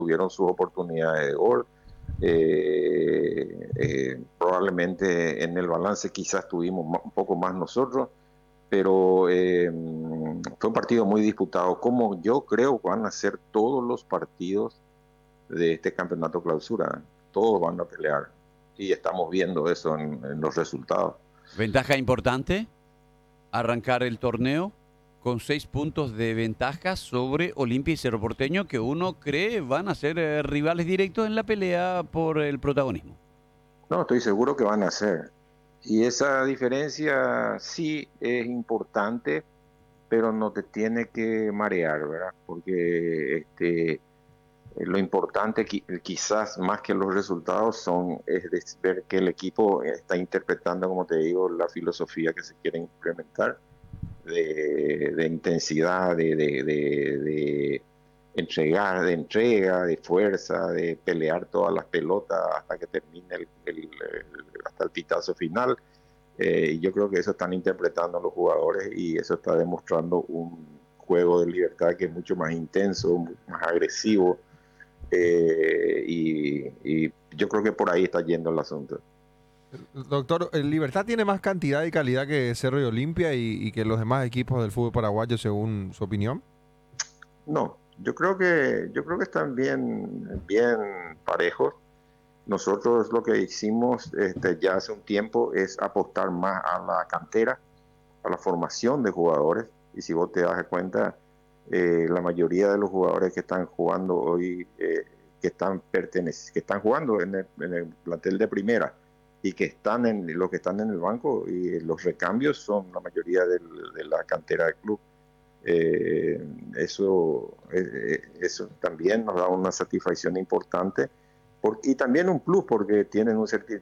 tuvieron sus oportunidades de gol. Probablemente en el balance quizás tuvimos un poco más nosotros, pero fue un partido muy disputado, como yo creo van a ser todos los partidos de este campeonato clausura. Todos van a pelear y estamos viendo eso en los resultados. Ventaja importante, arrancar el torneo con 6 puntos de ventaja sobre Olimpia y Cerro Porteño, que uno cree van a ser rivales directos en la pelea por el protagonismo. No, estoy seguro que van a ser. Y esa diferencia sí es importante, pero no te tiene que marear, ¿verdad? Porque lo importante quizás más que los resultados es ver que el equipo está interpretando, como te digo, la filosofía que se quiere implementar de intensidad, de entregar, de entrega, de fuerza, de pelear todas las pelotas hasta que termine hasta el pitazo final. Y yo creo que eso están interpretando los jugadores y eso está demostrando un juego de libertad que es mucho más intenso, más agresivo. Y yo creo que por ahí está yendo el asunto. Doctor, ¿el Libertad tiene más cantidad y calidad que Cerro y Olimpia y que los demás equipos del fútbol paraguayo, según su opinión? No, yo creo que están bien parejos. Nosotros lo que hicimos ya hace un tiempo es apostar más a la cantera, a la formación de jugadores. Y si vos te das cuenta, la mayoría de los jugadores que están jugando hoy, que están jugando en el plantel de primera y que están los que están en el banco y los recambios son la mayoría de la cantera del club. Eso también nos da una satisfacción importante y también un plus porque tienen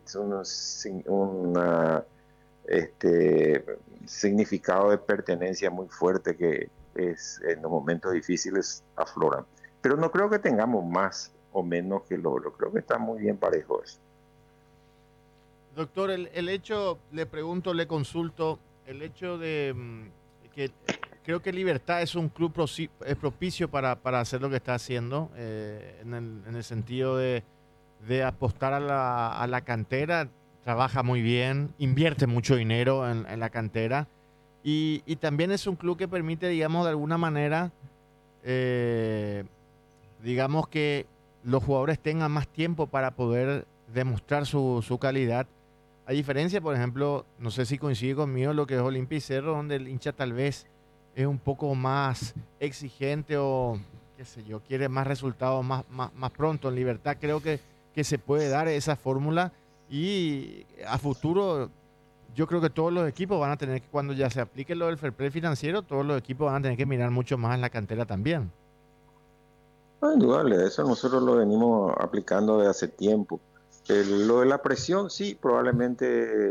un significado de pertenencia muy fuerte que en los momentos difíciles afloran. Pero no creo que tengamos más o menos que lo creo que está muy bien parejo eso. Doctor, el hecho, le pregunto, le consulto, el hecho de que creo que Libertad es un club es propicio para hacer lo que está haciendo, en el sentido de apostar a la cantera, trabaja muy bien, invierte mucho dinero en la cantera y también es un club que permite, digamos, de alguna manera, eh, digamos que los jugadores tengan más tiempo para poder demostrar su calidad. A diferencia, por ejemplo, no sé si coincide conmigo lo que es Olimpia y Cerro, donde el hincha tal vez es un poco más exigente o, qué sé yo, quiere más resultados más pronto. En Libertad creo que se puede dar esa fórmula y a futuro yo creo que todos los equipos van a tener que, cuando ya se aplique lo del fair play financiero, todos los equipos van a tener que mirar mucho más en la cantera también. No, indudable, eso nosotros lo venimos aplicando desde hace tiempo. Lo de la presión, sí, probablemente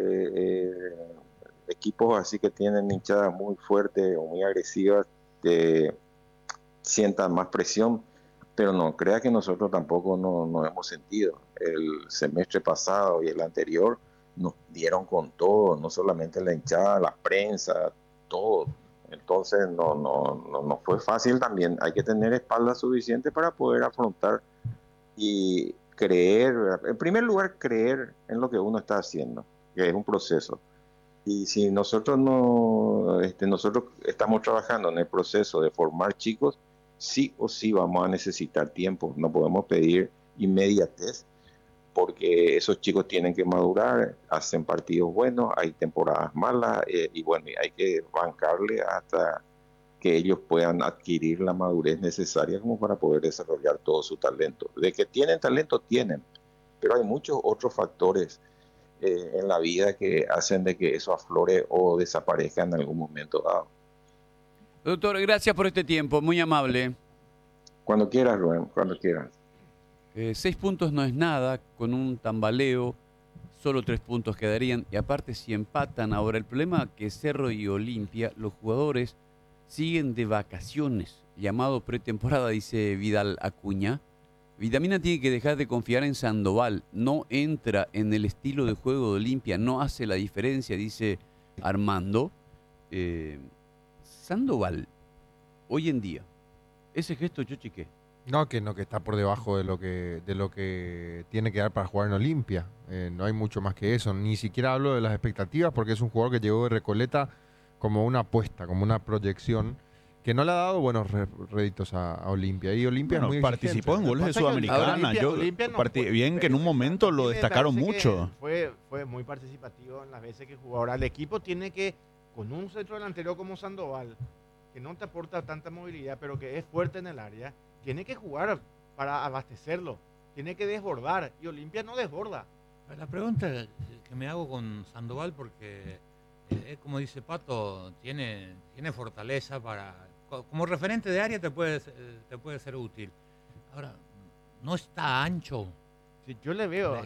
equipos así que tienen hinchadas muy fuertes o muy agresivas sientan más presión, pero no, crea que nosotros tampoco no hemos sentido. El semestre pasado y el anterior nos dieron con todo, no solamente la hinchada, la prensa, todo. Entonces no fue fácil también. Hay que tener espalda suficiente para poder afrontar y creer, ¿verdad? En primer lugar, creer en lo que uno está haciendo, que es un proceso. Y si nosotros estamos trabajando en el proceso de formar chicos, sí o sí vamos a necesitar tiempo. No podemos pedir inmediatez porque esos chicos tienen que madurar, hacen partidos buenos, hay temporadas malas y bueno, y hay que bancarle hasta que ellos puedan adquirir la madurez necesaria como para poder desarrollar todo su talento. De que tienen talento, tienen, pero hay muchos otros factores en la vida que hacen de que eso aflore o desaparezca en algún momento dado. Doctor, gracias por este tiempo, muy amable. Cuando quieras, Rubén, cuando quieras. 6 puntos no es nada, con un tambaleo, solo 3 puntos quedarían. Y aparte, si empatan, ahora el problema es que Cerro y Olimpia, los jugadores siguen de vacaciones, llamado pretemporada, dice Vidal Acuña. Vitamina tiene que dejar de confiar en Sandoval, no entra en el estilo de juego de Olimpia, no hace la diferencia, dice Armando. Sandoval, hoy en día, ese gesto yo chequé. No, que está por debajo de lo que tiene que dar para jugar en Olimpia. No hay mucho más que eso. Ni siquiera hablo de las expectativas porque es un jugador que llegó de Recoleta como una apuesta, como una proyección que no le ha dado buenos réditos a Olimpia. Y Olimpia es muy participó en goles de Sudamericana. Bien que en un momento lo destacaron mucho. Fue muy participativo en las veces que jugó. Ahora el equipo tiene que, con un centro delantero como Sandoval, que no te aporta tanta movilidad, pero que es fuerte en el área, tiene que jugar para abastecerlo, tiene que desbordar, y Olimpia no desborda. La pregunta que me hago con Sandoval, porque es como dice Pato, tiene fortaleza para, como referente de área te puede ser útil. Ahora, no está ancho. Sí, yo le veo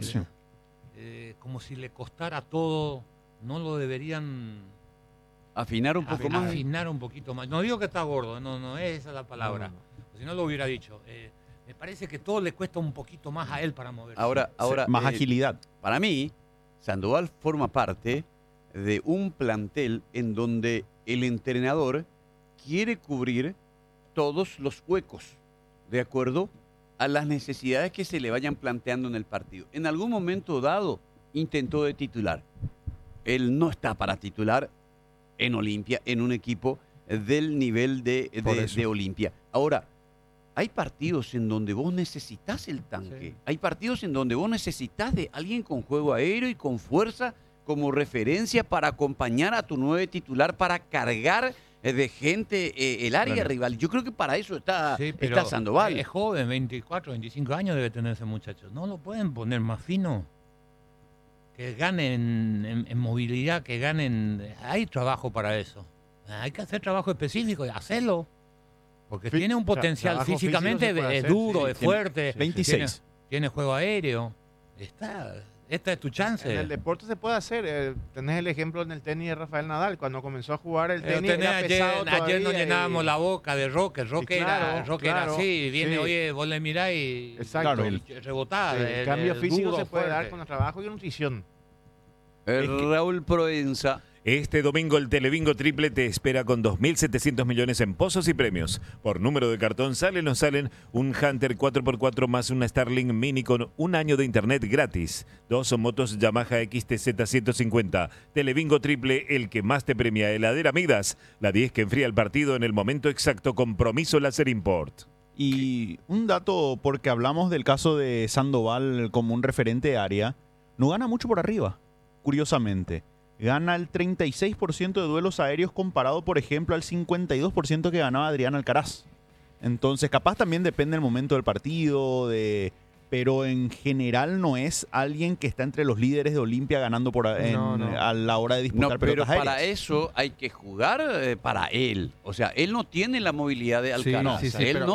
como si le costara todo, no lo deberían afinar un poco más. Afinar un poquito más. No digo que está gordo, no es esa la palabra. No. Si no lo hubiera dicho. Me parece que todo le cuesta un poquito más a él para moverse. Ahora más agilidad. Para mí, Sandoval forma parte de un plantel en donde el entrenador quiere cubrir todos los huecos de acuerdo a las necesidades que se le vayan planteando en el partido. En algún momento dado intentó de titular. Él no está para titular en Olimpia, en un equipo del nivel de Olimpia. Ahora, hay partidos en donde vos necesitas el tanque. Sí. Hay partidos en donde vos necesitas de alguien con juego aéreo y con fuerza como referencia para acompañar a tu 9 titular, para cargar de gente el área rival. Yo creo que para eso está Sandoval. Es joven, 24, 25 años debe tener ese muchacho. ¿No lo pueden poner más fino? Que ganen en movilidad, que ganen. Hay trabajo para eso. Hay que hacer trabajo específico y hacerlo. Porque tiene un potencial físicamente, es duro, es fuerte. 26. Tiene juego aéreo. Esta es tu chance. En el deporte se puede hacer. Tenés el ejemplo en el tenis de Rafael Nadal. Cuando comenzó a jugar el tenis era pesado ayer nos llenábamos la boca de Roque. Roque era así. Viene, oye, vos le mirás y rebotás. El cambio físico se puede dar con el trabajo y nutrición. Raúl Proenza. Este domingo el Telebingo Triple te espera con 2.700 millones en pozos y premios. Por número de cartón salen o salen un Hunter 4x4 más una Starlink Mini con un año de internet gratis. 2 motos Yamaha XTZ 150. Telebingo Triple, el que más te premia. Heladera Midas, la 10 que enfría el partido en el momento exacto. Compromiso Láser Import. Y un dato, porque hablamos del caso de Sandoval como un referente área, no gana mucho por arriba, curiosamente. Gana el 36% de duelos aéreos comparado, por ejemplo, al 52% que ganaba Adrián Alcaraz. Entonces, capaz también depende del momento del partido, pero en general no es alguien que está entre los líderes de Olimpia ganando a la hora de disputar pelotas aéreas. Pero para eso hay que jugar para él. O sea, él no tiene la movilidad de Alcaraz. Él no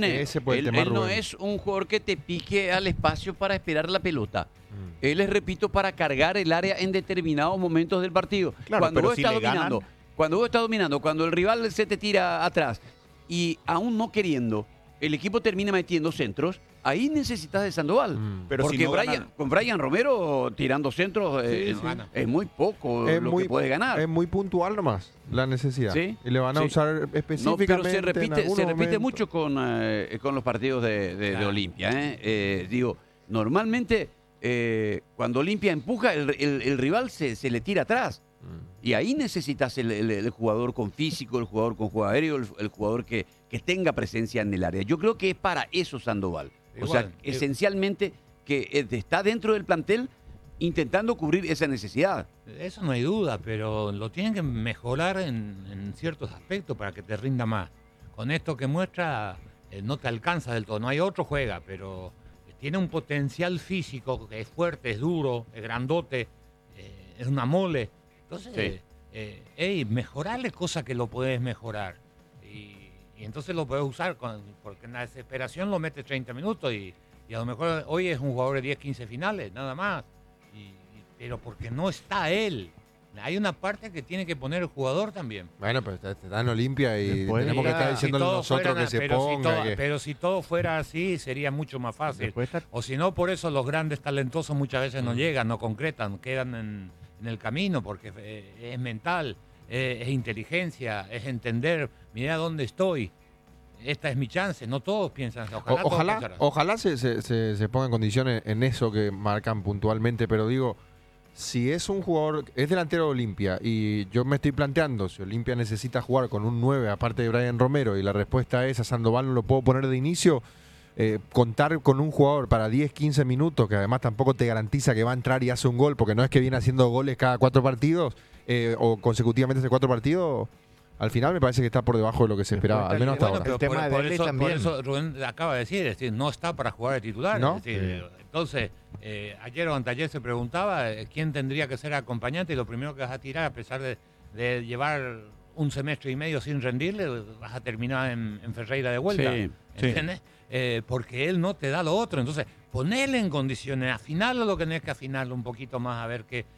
es un jugador que te pique al espacio para esperar la pelota. Él es, repito, para cargar el área en determinados momentos del partido. Claro, cuando vos estás dominando, cuando el rival se te tira atrás y aún no queriendo, el equipo termina metiendo centros, ahí necesitas de Sandoval. Pero porque si no con Brian Romero tirando centros es muy poco que puede ganar. Es muy puntual nomás la necesidad. ¿Sí? Y le van a usar específicamente. Pero se repite mucho con los partidos de Olimpia. Digo, normalmente cuando Olimpia empuja, el rival se le tira atrás. Y ahí necesitas el jugador con físico, el jugador con juego aéreo, el jugador que tenga presencia en el área. Yo creo que es para eso Sandoval. Esencialmente que está dentro del plantel intentando cubrir esa necesidad. Eso no hay duda, pero lo tienen que mejorar en ciertos aspectos para que te rinda más. Con esto que muestra, no te alcanza del todo. No hay otro juega, pero tiene un potencial físico que es fuerte, es duro, es grandote, es una mole. Entonces, mejorarle cosas que lo puedes mejorar. Y entonces lo puedes usar, porque en la desesperación lo metes 30 minutos y a lo mejor hoy es un jugador de 10, 15 finales, nada más. Pero porque no está él. Hay una parte que tiene que poner el jugador también. Bueno, pero está en Olimpia y tenemos que estar diciéndole nosotros que se ponga. Pero si todo fuera así, sería mucho más fácil. O si no, por eso los grandes talentosos muchas veces no llegan, no concretan, quedan en el camino, porque es mental, es inteligencia, es entender, mira dónde estoy. esta es mi chance. No todos piensan así. Ojalá todos pensaran así. Ojalá se ponga en condiciones en eso que marcan puntualmente, pero digo, si es un jugador, es delantero de Olimpia, y yo me estoy planteando si Olimpia necesita jugar con un 9 aparte de Brian Romero, y la respuesta es a Sandoval no lo puedo poner de inicio, contar con un jugador para 10, 15 minutos, que además tampoco te garantiza que va a entrar y hace un gol, porque no es que viene haciendo goles cada 4 partidos, o consecutivamente hace 4 partidos, al final me parece que está por debajo de lo que se esperaba, al menos hasta Bueno, ahora. pero El tema de Derlis por también. eso Rubén acaba de decir, es decir, no está para jugar de titular. ¿No? Es decir, entonces, ayer o anteayer se preguntaba quién tendría que ser acompañante, y lo primero que vas a tirar, a pesar de llevar un semestre y medio sin rendirle, vas a terminar en Ferreira de vuelta. Sí, ¿Entiendes? Porque él no te da lo otro. Entonces, ponerle en condiciones, afinarlo lo que tenés que afinarlo un poquito más, a ver qué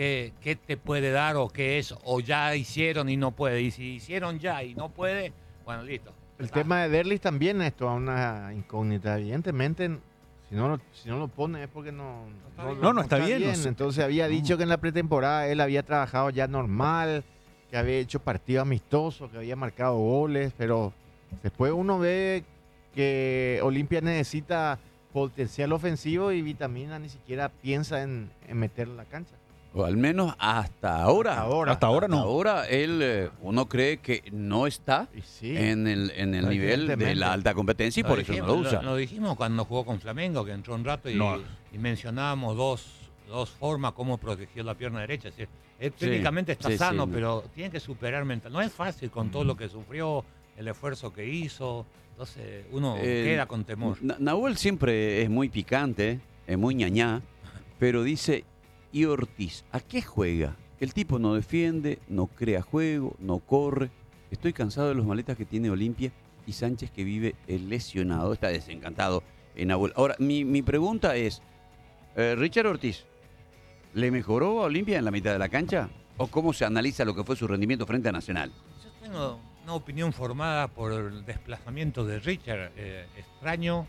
te puede dar, o qué es, o ya hicieron y no puede. Y si hicieron ya y no puede, bueno, listo. El tema de Derlis también es toda una incógnita. Evidentemente, si no lo pone es porque no está bien. No sé. Entonces había dicho que en la pretemporada él había trabajado ya normal, que había hecho partidos amistosos, que había marcado goles, pero después uno ve que Olimpia necesita potencial ofensivo y Vitamina ni siquiera piensa en meterlo en la cancha. O al menos hasta ahora. Hasta ahora no. Ahora él, uno cree que no está Y sí, en el nivel de evidentemente. la alta competencia y por eso no lo usa. Lo dijimos cuando jugó con Flamengo, que entró un rato y mencionábamos dos formas como protegió la pierna derecha. Es decir, él técnicamente está sano, no. pero tiene que superar mental. No es fácil con todo lo que sufrió, el esfuerzo que hizo. Entonces uno queda con temor. Nahuel siempre es muy picante, es muy ñañá, pero dice, ¿y Ortiz a qué juega? El tipo no defiende, no crea juego, no corre. Estoy cansado de los maletas que tiene Olimpia, y Sánchez, que vive el lesionado, está desencantado en Nahuel. Ahora, mi pregunta es, Richard Ortiz, ¿le mejoró a Olimpia en la mitad de la cancha? ¿O cómo se analiza lo que fue su rendimiento frente a Nacional? Yo tengo una opinión formada por el desplazamiento de Richard. Extraño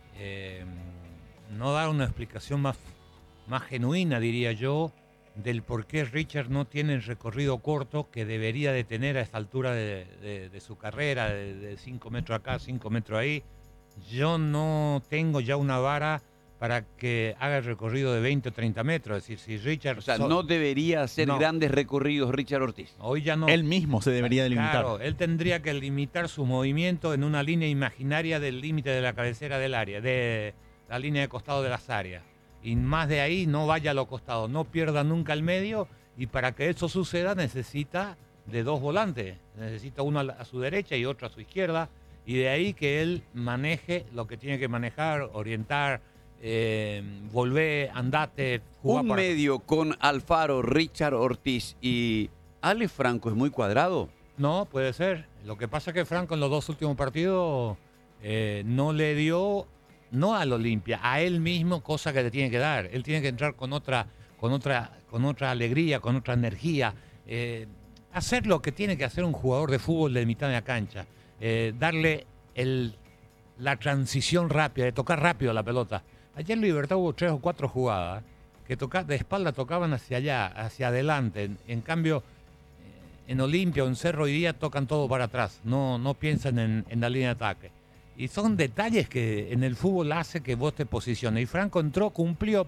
no dar una explicación más genuina, diría yo, del por qué Richard no tiene el recorrido corto que debería de tener a esta altura de su carrera, de 5 metros acá, 5 metros ahí. Yo no tengo ya una vara para que haga el recorrido de 20 o 30 metros. Es decir, si Richard... O sea, no debería hacer grandes recorridos Richard Ortiz. Hoy ya no. Él mismo se debería delimitar. Claro, él tendría que limitar su movimiento en una línea imaginaria del límite de la cabecera del área, de la línea de costado de las áreas. Y más de ahí no vaya a los costados, no pierda nunca el medio, y para que eso suceda necesita de 2 volantes. Necesita uno a su derecha y otro a su izquierda, y de ahí que él maneje lo que tiene que manejar, orientar, volver, andate, jugar. Un medio con Alfaro, Richard Ortiz y Ale Franco es muy cuadrado. No, puede ser. Lo que pasa es que Franco en los 2 últimos partidos no le dio, no al Olimpia, a él mismo, cosa que le tiene que dar. Él tiene que entrar con otra alegría, con otra energía, hacer lo que tiene que hacer un jugador de fútbol de mitad de la cancha, darle la transición rápida, de tocar rápido la pelota. Ayer en Libertad hubo 3 o 4 jugadas que de espalda tocaban hacia allá, hacia adelante. En cambio, en Olimpia o en Cerro hoy día tocan todo para atrás, no piensan en la línea de ataque. Y son detalles que en el fútbol hace que vos te posiciones. Y Franco entró, cumplió,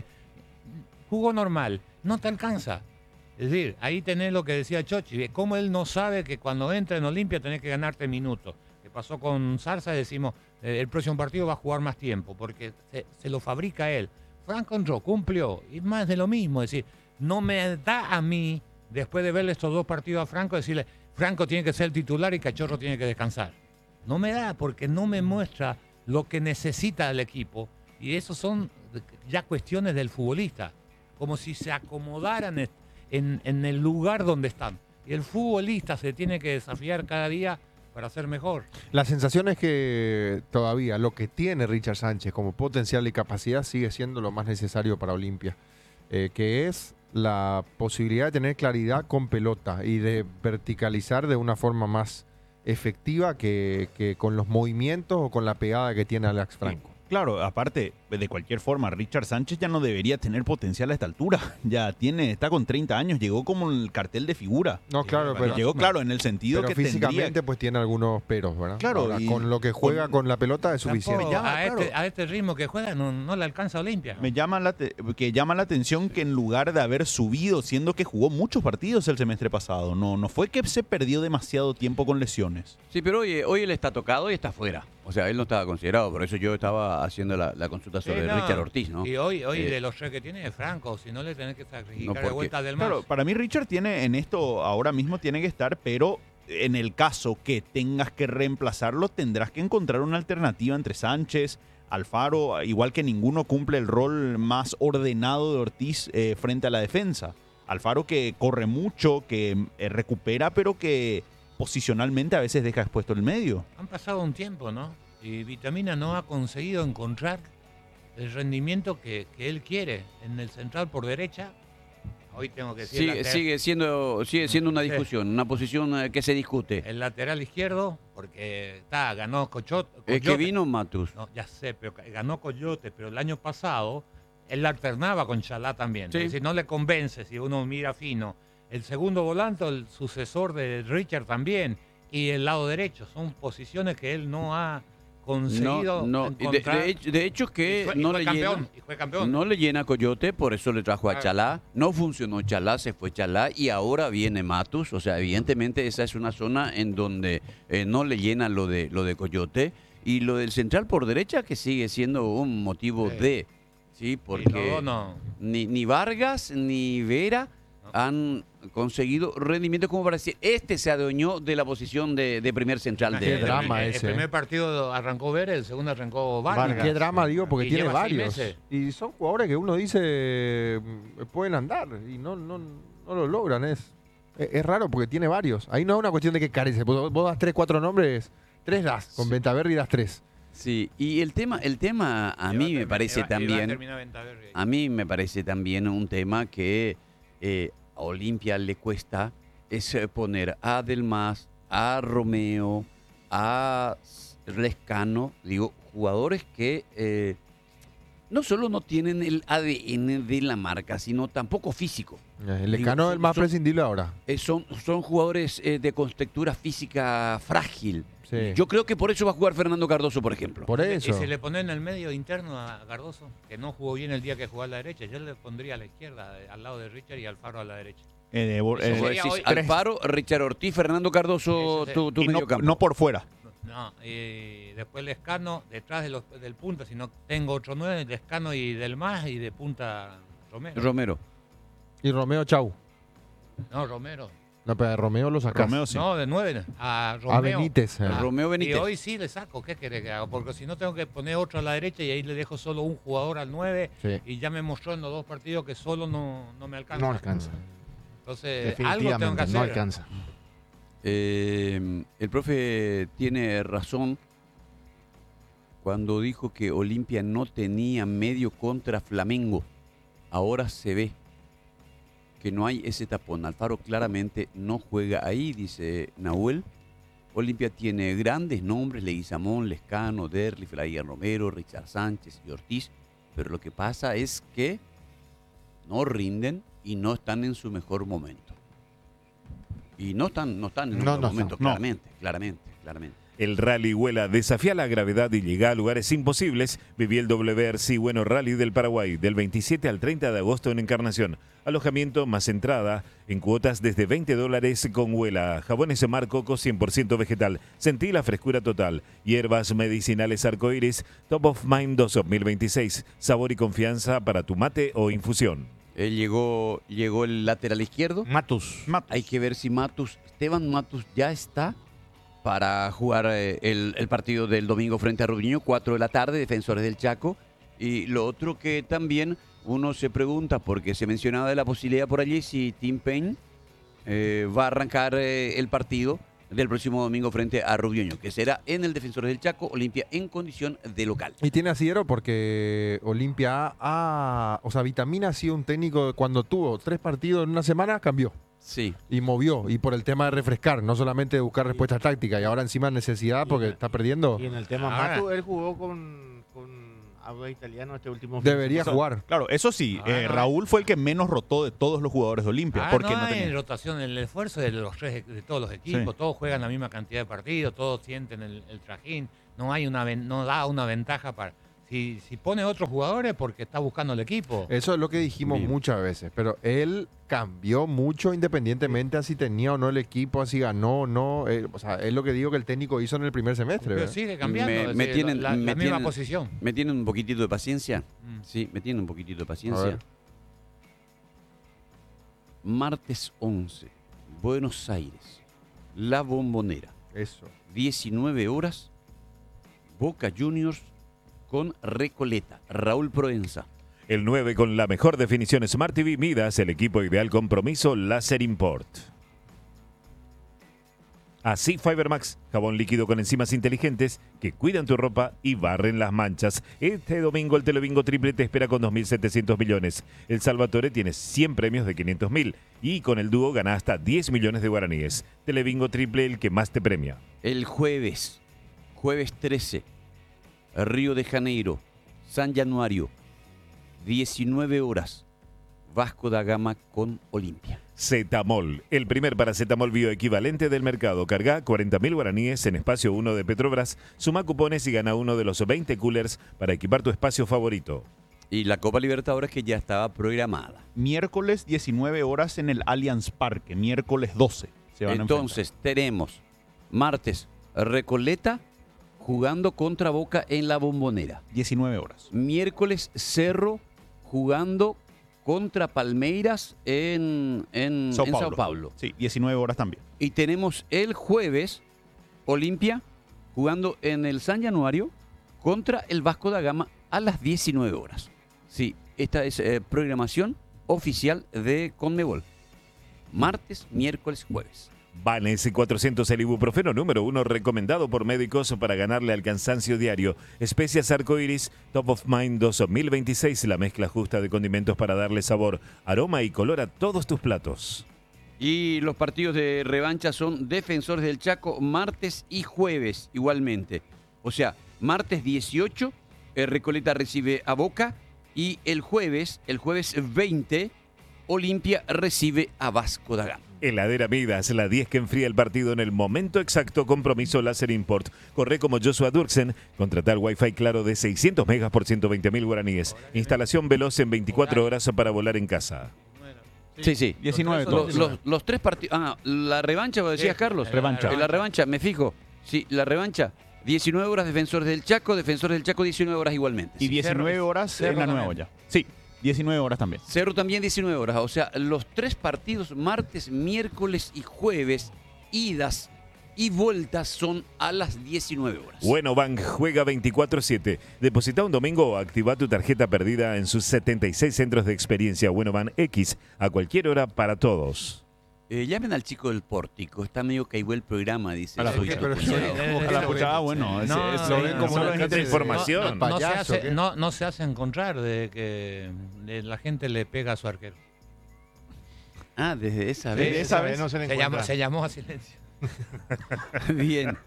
jugó normal, no te alcanza. Es decir, ahí tenés lo que decía Chochi, cómo él no sabe que cuando entra en Olimpia tenés que ganarte minutos. Que pasó con Zarza, decimos, el próximo partido va a jugar más tiempo, porque se lo fabrica él. Franco entró, cumplió, y más de lo mismo. Es decir, no me da a mí, después de verle estos 2 partidos a Franco, decirle, Franco tiene que ser el titular y Cachorro tiene que descansar. No me da, porque no me muestra lo que necesita el equipo. Y eso son ya cuestiones del futbolista. Como si se acomodaran en el lugar donde están. Y el futbolista se tiene que desafiar cada día para ser mejor. La sensación es que todavía lo que tiene Richard Sánchez como potencial y capacidad sigue siendo lo más necesario para Olimpia, que es la posibilidad de tener claridad con pelota y de verticalizar de una forma más efectiva que con los movimientos o con la pegada que tiene Alex Franco. Claro, aparte, de cualquier forma, Richard Sánchez ya no debería tener potencial a esta altura. Está con 30 años, llegó como el cartel de figura. No, claro, Pero llegó, claro, en el sentido pero que físicamente tendría... pues tiene algunos peros, ¿verdad? Claro, Ahora, y con lo que juega con la pelota es suficiente. Tampoco, llama, a este ritmo que juega no le alcanza a Olimpia. Me llama llama la atención que en lugar de haber subido, siendo que jugó muchos partidos el semestre pasado, no fue que se perdió demasiado tiempo con lesiones. Sí, pero hoy él está tocado y está fuera. O sea, él no estaba considerado, por eso yo estaba haciendo la consulta sobre Sí, no. Richard Ortiz, ¿no? Y hoy de los tres que tiene es Franco, si no le tenés que sacrificar porque- de vuelta del más. Claro, para mí Richard tiene en esto, ahora mismo tiene que estar, pero en el caso que tengas que reemplazarlo, tendrás que encontrar una alternativa entre Sánchez, Alfaro, igual que ninguno cumple el rol más ordenado de Ortiz frente a la defensa. Alfaro que corre mucho, que recupera, pero que posicionalmente a veces deja expuesto el medio. Han pasado un tiempo, ¿no? Y Vitamina no ha conseguido encontrar el rendimiento que él quiere en el central por derecha. Hoy tengo que decir Sigue siendo una discusión, una posición que se discute. el lateral izquierdo, porque ganó Coyote. Que vino Matus. No, ya sé, pero ganó Coyote, pero el año pasado él alternaba con Chalá también. Sí. Es decir, no le convence si uno mira fino. El segundo volante, el sucesor de Richard también, y el lado derecho. Son posiciones que él no ha conseguido encontrar. De hecho que no le llena. Y fue campeón. No le llena Coyote, por eso le trajo a Claro. Chalá. No funcionó Chalá, se fue Chalá y ahora viene Matus. O sea, evidentemente esa es una zona en donde no le llena lo de Coyote. Y lo del central por derecha que sigue siendo un motivo Sí. de... Sí, Y porque los dos no. ni Vargas ni Vera han conseguido rendimiento como para decir, este se adueñó de la posición de primer central Qué de drama el ese. primer partido arrancó Vera, el segundo arrancó Vargas. Qué drama, digo, porque Y tiene lleva 6 varios. meses. Y son jugadores que uno dice pueden andar y no lo logran. Es raro porque tiene varios. Ahí no es una cuestión de que carece. Vos das 3, 4 nombres, 3 das. Con Ventaverri das 3. Sí, y el tema a mí me parece también... A mí me parece también un tema que a Olimpia le cuesta es poner a Delmas, a Romeo, a Lescano, digo, jugadores que no solo no tienen el ADN de la marca, sino tampoco físico. El Lescano es el más prescindible ahora. Son jugadores de contextura física frágil. Sí. Yo creo que por eso va a jugar Fernando Cardoso, por ejemplo. Por eso. Y se le pone en el medio interno a Cardoso, que no jugó bien el día que jugó a la derecha. Yo le pondría a la izquierda, al lado de Richard, y Alfaro a la derecha. Vos decís Alfaro, Richard Ortiz, Fernando Cardoso, Sí, sí, sí. tu Y medio campo. no por fuera. No, y después Lescano detrás del punta, si no tengo otro 9, Lescano y del más, y de punta Romero. Y Romeo Chau. No, Romero. No, pero a Romeo lo sacás. Romeo sí. No, de 9 a Romeo. A Benítez. Romeo Benítez. Y hoy sí le saco, ¿qué querés que haga? Porque si no tengo que poner otro a la derecha y ahí le dejo solo un jugador al 9 Sí. y ya me mostró en los 2 partidos que solo no me alcanza. No alcanza. Entonces, algo tengo que Definitivamente, hacer. no alcanza. El profe tiene razón cuando dijo que Olimpia no tenía medio contra Flamengo. Ahora se ve que no hay ese tapón. Alfaro claramente no juega ahí, dice Nahuel. Olimpia tiene grandes nombres, Leguizamón, Lescano, Derli, Flyer Romero, Richard Sánchez y Ortiz, pero lo que pasa es que no rinden y no están en su mejor momento. Y no están en un mejor momento, claramente. El Rally Huela desafía la gravedad y llega a lugares imposibles. Viví el WRC Bueno Rally del Paraguay del 27 al 30 de agosto en Encarnación. Alojamiento más entrada en cuotas desde $20 con Huela. Jabones Mar Coco 100% vegetal. Sentí la frescura total. Hierbas medicinales arcoíris. Top of Mind 2026. Sabor y confianza para tu mate o infusión. Llegó el lateral izquierdo. Matus. Hay que ver si Esteban Matus ya está para jugar el partido del domingo frente a Rubiño, 4 de la tarde, Defensores del Chaco. Y lo otro que también uno se pregunta, porque se mencionaba de la posibilidad por allí, si Tim Payne va a arrancar el partido del próximo domingo frente a Rubiño, que será en el Defensores del Chaco, Olimpia en condición de local. Y tiene asidero porque Olimpia Vitamina ha sido un técnico cuando tuvo 3 partidos en una semana, cambió. Sí. Y movió, y por el tema de refrescar, no solamente de buscar respuestas tácticas, y ahora encima necesidad porque está perdiendo. Y en el tema Ahora- Matu, él jugó con habla italiano este último Debería Eso- jugar. Claro, eso sí, Ah, no, Raúl fue el que menos rotó de todos los jugadores de Olimpia. Porque no no hay tenía. rotación, el esfuerzo de los tres, de todos los equipos, Sí. todos juegan la misma cantidad de partidos, todos sienten el trajín, no hay no da una ventaja para. Si pone otros jugadores porque está buscando el equipo. Eso es lo que dijimos Bien. muchas veces, pero él cambió mucho independientemente a si tenía o no el equipo, a si ganó o no. O sea, es lo que digo que el técnico hizo en el primer semestre. Pero ¿verdad? sigue cambiando, Me es decir, tienen- la me misma tienen- posición. ¿Me tienen un poquitito de paciencia? Mm. Sí, me tienen un poquitito de A paciencia. ver. Martes 11, Buenos Aires, La Bombonera, Eso. 19 horas, Boca Juniors con Recoleta, Raúl Proenza. El 9 con la mejor definición Smart TV Midas, el equipo ideal compromiso Láser Import. Así Fibermax, jabón líquido con enzimas inteligentes que cuidan tu ropa y barren las manchas. Este domingo el Telebingo Triple te espera con 2.700 millones. El Salvatore tiene 100 premios de 500.000 y con el dúo gana hasta 10 millones de guaraníes. Telebingo Triple, el que más te premia. El jueves 13, Río de Janeiro, San Januario, 19 horas, Vasco da Gama con Olimpia. Zetamol, el primer paracetamol bioequivalente del mercado. Carga 40.000 guaraníes en espacio 1 de Petrobras. Suma cupones y gana uno de los 20 coolers para equipar tu espacio favorito. Y la Copa Libertadores que ya estaba programada. Miércoles 19 horas en el Allianz Parque, miércoles 12 se van a Entonces tenemos martes Recoleta jugando contra Boca en la Bombonera. enfrentar. 19 horas. Miércoles Cerro jugando contra Palmeiras en Sao Paulo. Sí, 19 horas también. Y tenemos el jueves Olimpia jugando en el San Januario contra el Vasco da Gama a las 19 horas. Sí, esta es programación oficial de Conmebol. Martes, miércoles, jueves. Vanes 400, el ibuprofeno número 1 recomendado por médicos para ganarle al cansancio diario. Especias Arcoiris Top of Mind 2026, la mezcla justa de condimentos para darle sabor, aroma y color a todos tus platos. Y los partidos de revancha son Defensores del Chaco martes y jueves igualmente. O sea, martes 18, Recoleta recibe a Boca y el jueves 20, Olimpia recibe a Vasco da Gama. Heladera Midas, la 10 que enfría el partido en el momento exacto. Compromiso Láser Import. Corre como Joshua Durksen. Contrata el Wi-Fi claro de 600 megas por 120.000 guaraníes. Instalación veloz en 24 horas para volar en casa. Sí. 19 Los tres partidos. Ah, la revancha, vos decías, Sí, Carlos. revancha. La revancha, me fijo. Sí, la revancha. 19 horas Defensores del Chaco 19 horas igualmente. Y 19 horas Cerro en la nueva también. olla. Sí, 19 horas también. Cerro también 19 horas. O sea, los tres partidos, martes, miércoles y jueves, idas y vueltas son a las 19 horas. Bueno Bank juega 24/7. Deposita un domingo o activa tu tarjeta perdida en sus 76 centros de experiencia. Bueno Bank X a cualquier hora para todos. Llamen al chico del pórtico. Está medio caído el programa, dice. A la Soy pucha, su pero cuñado. A la puchada, bueno, No, lo ven como Solo una necesita especie de- información. No se payaso, hace, ¿qué? no se hace encontrar de que la gente le pega a su arquero. Ah, desde esa Sí, vez. esa vez no se le encuentra. Se llamó a silencio. Bien.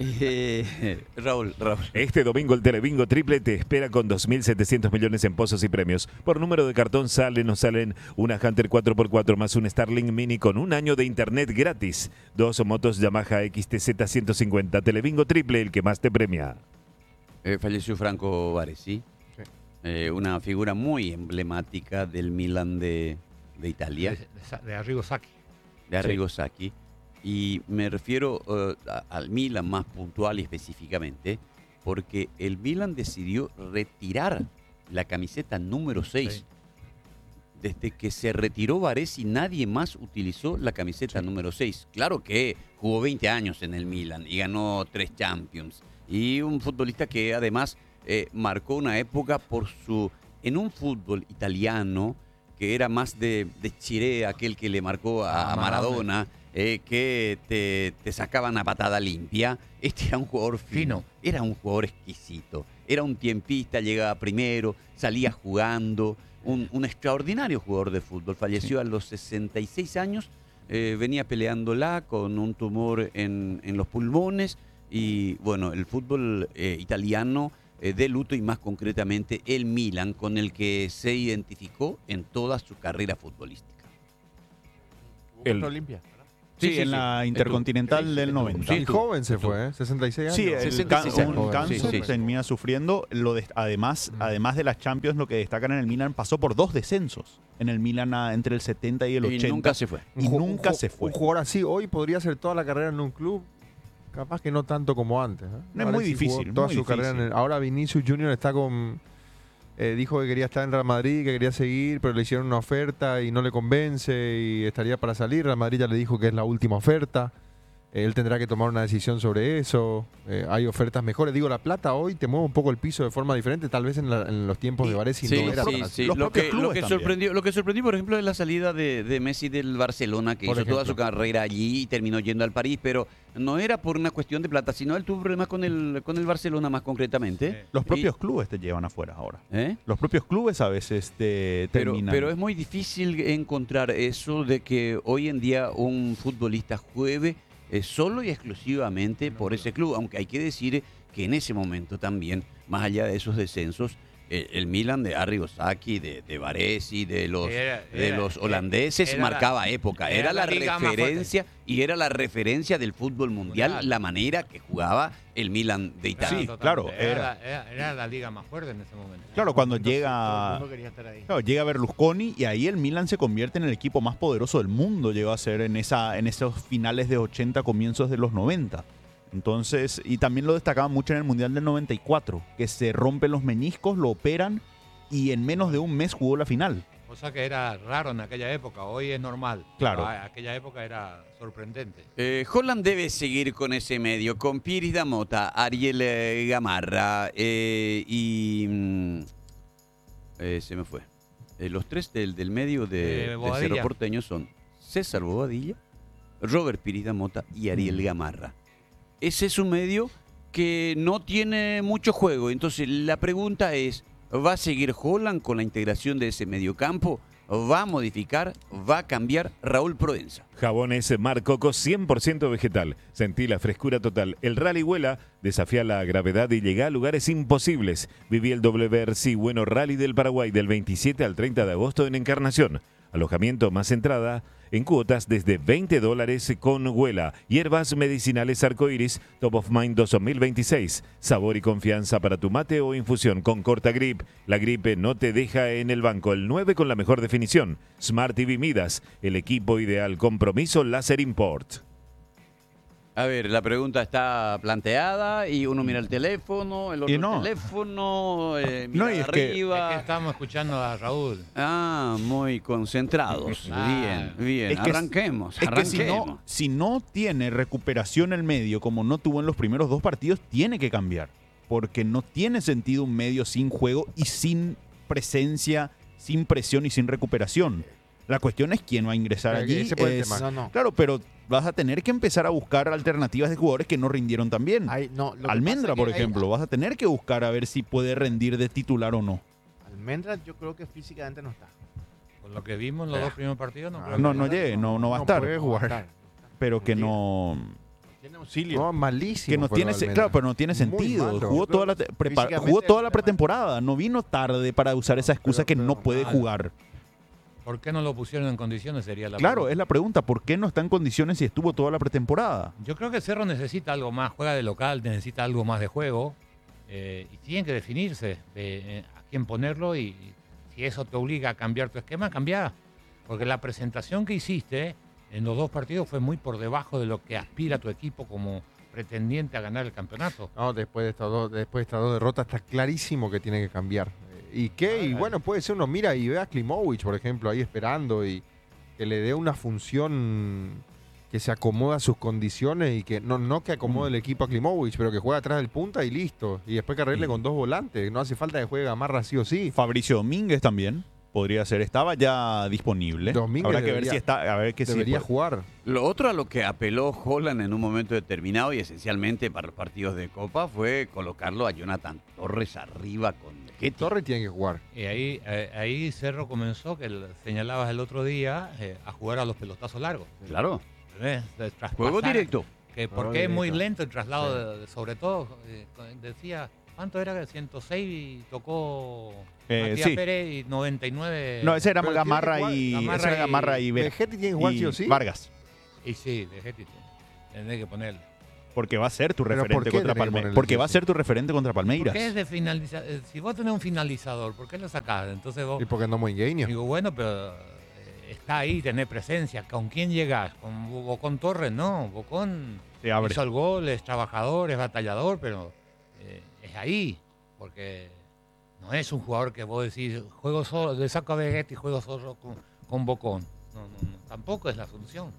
Raúl. Este domingo el Telebingo Triple te espera con 2.700 millones en pozos y premios. Por número de cartón salen una Hunter 4x4 más un Starlink Mini con un año de internet gratis. 2 motos Yamaha XTZ 150. Telebingo Triple, el que más te premia. Falleció Franco Baresi. Sí. Una figura muy emblemática del Milan de Italia, De Arrigo Sacchi. de Arrigo Sacchi. Y me refiero al Milan más puntual y específicamente, porque el Milan decidió retirar la camiseta número 6. Sí. Desde que se retiró Baresi, nadie más utilizó la camiseta número 6. Claro que jugó 20 años en el Milan y ganó 3 Champions. Y un futbolista que además marcó una época en un fútbol italiano que era más de Chiré, aquel que le marcó a Maradona, que te sacaban a patada limpia. Este era un jugador fino, era un jugador exquisito, era un tiempista, llegaba primero, salía jugando, un extraordinario jugador de fútbol. Falleció a los 66 años, venía peleándola con un tumor en los pulmones y bueno, el fútbol italiano de luto y más concretamente el Milan, con el que se identificó en toda su carrera futbolística. El- Olimpia. Sí, sí, en sí. la Intercontinental del 90. Y joven se fue, 66 años. Sí, 66 un años. cáncer Sí, sí. termina sufriendo. Además de las Champions, lo que destacan en el Milan, pasó por 2 descensos en el Milan entre el 70 y el 80. Y nunca se fue. Y nunca se fue. Un jugador así hoy podría hacer toda la carrera en un club. Capaz que no tanto como antes. No, es muy difícil, Toda muy su carrera difícil. ahora Vinicius Junior está con. Dijo que quería estar en Real Madrid, que quería seguir, pero le hicieron una oferta y no le convence y estaría para salir. Real Madrid ya le dijo que es la última oferta. Él tendrá que tomar una decisión sobre eso. Hay ofertas mejores. Digo, la plata hoy te mueve un poco el piso de forma diferente. Tal vez en los tiempos de Varese Sí, no era tan así. sí. Los Lo propios que, clubes también. lo que sorprendió, por ejemplo, es la salida de Messi del Barcelona, que Por hizo toda ejemplo. su carrera allí y terminó yendo al París, pero no era por una cuestión de plata, sino él tuvo problemas con el Barcelona más concretamente. Los propios clubes te llevan afuera ahora. ¿Eh? Los propios clubes a veces te terminan. Pero es muy difícil encontrar eso de que hoy en día un futbolista juegue solo y exclusivamente por ese club, aunque hay que decir que en ese momento también, más allá de esos descensos, el Milan de Arrigo Sacchi, de Varese, de los holandeses era marcaba época, era la liga más referencia y era la referencia del fútbol mundial, la manera que jugaba el Milan de Italia. Sí, Totalmente. claro, Era la liga más fuerte en ese momento. Claro, cuando Todo el llega, mundo quería estar ahí. claro, llega Berlusconi y ahí el Milan se convierte en el equipo más poderoso del mundo. Llegó a ser en esos finales de 80, comienzos de los 90. Entonces, y también lo destacaba mucho en el Mundial del 94, que se rompen los meniscos, lo operan y en menos de un mes jugó la final. Cosa que era raro en aquella época, hoy es normal. Claro. Pero aquella época era sorprendente. Holland debe seguir con ese medio, con Piris da Mota, Ariel Gamarra se me fue. Los tres del medio de Bobadilla. Cerro Porteño son César Bobadilla, Robert Piris da Mota y Ariel Gamarra. Ese es un medio que no tiene mucho juego. Entonces la pregunta es, ¿va a seguir Holland con la integración de ese mediocampo? ¿Va a modificar? ¿Va a cambiar? Raúl Proenza. Jabones Mar Coco 100% vegetal. Sentí la frescura total. El Rally Huela desafía la gravedad y llega a lugares imposibles. Viví el WRC Bueno Rally del Paraguay del 27 al 30 de agosto en Encarnación. Alojamiento más entrada en cuotas desde $20 con Huela. Hierbas medicinales arcoiris Top of Mind 2026. Sabor y confianza para tu mate o infusión con Corta Grip. La gripe no te deja en el banco. El 9 con la mejor definición. Smart TV Midas. El equipo ideal. Compromiso Láser Import. A ver, la pregunta está planteada y uno mira el teléfono, el otro Y no. el teléfono, mira No, y es que- arriba. Es que estamos escuchando a Raúl. Ah, muy concentrados. Ah. Bien. Es que- arranquemos, Es que arranquemos. si no tiene recuperación el medio, como no tuvo en los primeros 2 partidos, tiene que cambiar. Porque no tiene sentido un medio sin juego y sin presencia, sin presión y sin recuperación. La cuestión es quién va a ingresar allí. Ese fue el tema. No. Claro, pero vas a tener que empezar a buscar alternativas de jugadores que no rindieron tan bien. Ahí, no, lo que Almendra, pasa por es que ejemplo, vas a tener que buscar a ver si puede rendir de titular o no. Almendra yo creo que físicamente no está. Con lo que vimos en los 2 primeros partidos, no creo No, que- no llegue, no va a no estar. puede jugar. No está. Pero que no. Tiene auxilio. No, malísimo. Que no fue tiene, Almendra. claro, pero no tiene Muy sentido. malo. Jugó toda la, Físicamente jugó toda la está mal. pretemporada. No vino tarde para usar esa excusa que no puede mal. jugar. ¿Por qué no lo pusieron en condiciones? Sería la Claro, pregunta. es la pregunta. ¿Por qué no está en condiciones si estuvo toda la pretemporada? Yo creo que Cerro necesita algo más, juega de local, necesita algo más de juego y tienen que definirse de a quién ponerlo y si eso te obliga a cambiar tu esquema, cambia. Porque la presentación que hiciste en los 2 partidos fue muy por debajo de lo que aspira tu equipo como pretendiente a ganar el campeonato. No, después de estas dos derrotas está clarísimo que tiene que cambiar. ¿Y qué? Y bueno, puede ser uno mira y ve a Klimovic, por ejemplo, ahí esperando y que le dé una función que se acomoda a sus condiciones y que no que acomode el equipo a Klimovic, pero que juegue atrás del punta y listo. Y después que arregle con 2 volantes. No hace falta que juegue Gamarra sí o sí. Fabricio Domínguez también podría ser. Estaba ya disponible. Domínguez Habrá que ver debería- si está. A ver que Debería sí, jugar. Lo otro a lo que apeló Holland en un momento determinado y esencialmente para los partidos de Copa fue colocarlo a Jonathan Torres arriba con Ketty. Torres tiene que jugar. Y ahí Cerro comenzó, que señalabas el otro día, a jugar a los pelotazos largos. Claro, De traspasar. juego directo. Que Juego porque es muy directo. lento el traslado, sobre todo, decía ¿Cuánto era? 106 y tocó Sí. Matías Pérez y 99. No, ese era Pero Gamarra tiene que y, jugar- ese era Gamarra y Vegetti tiene que jugar sí o sí. Vargas. Y sí, de Getty. Tendré que ponerle. Porque va a ser tu ¿Pero por referente qué contra tenés que Palmeiras. ponerle Porque sí o va a sí? ser tu referente contra Palmeiras. ¿Por qué es de finalizador? Si vos tenés un finalizador, ¿por qué lo sacás? Entonces vos. ¿Y por qué no Moingueño? Digo, bueno, pero está ahí, tenés presencia. ¿Con quién llegás? ¿Con Bocón Torres? No, Bocón Te abre. hizo el gol, es trabajador, es batallador, pero es ahí. Porque no es un jugador que vos decís, juego solo, le saco a Vegetti y juego solo con Bocón. No, tampoco es la solución.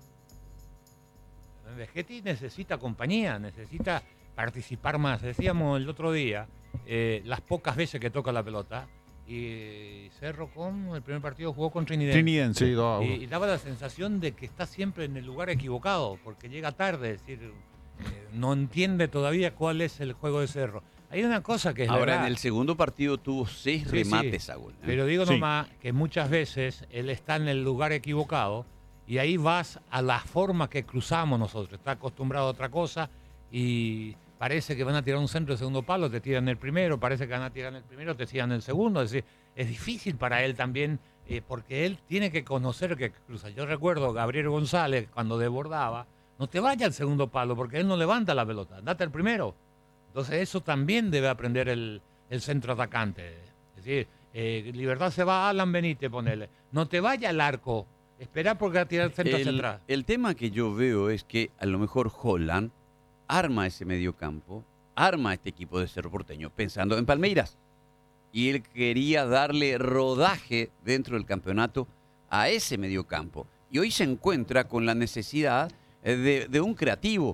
Vegetti necesita compañía, necesita participar más. Decíamos el otro día, las pocas veces que toca la pelota, y Cerro con el primer partido jugó con Trinidad. Trinidense. Sí, 2-1. Y daba la sensación de que está siempre en el lugar equivocado, porque llega tarde, es decir, no entiende todavía cuál es el juego de Cerro. Hay una cosa que es Ahora, verdad, en el segundo partido tuvo 6 Sí, remates sí. a gol. pero digo Sí. nomás que muchas veces él está en el lugar equivocado y ahí vas a la forma que cruzamos nosotros. Está acostumbrado a otra cosa y parece que van a tirar un centro de segundo palo, te tiran el primero, parece que van a tirar el primero, te tiran el segundo. Es decir, es difícil para él también porque él tiene que conocer que cruza. Yo recuerdo a Gabriel González cuando desbordaba, no te vayas al segundo palo porque él no levanta la pelota, andate al primero. Entonces eso también debe aprender el centro atacante. Es decir, Libertad se va a Alan Benítez, ponele. No te vaya al arco, espera porque va a tirar el centro hacia atrás. El tema que yo veo es que a lo mejor Holland arma ese mediocampo, arma este equipo de Cerro Porteño pensando en Palmeiras. Y él quería darle rodaje dentro del campeonato a ese mediocampo. Y hoy se encuentra con la necesidad de un creativo.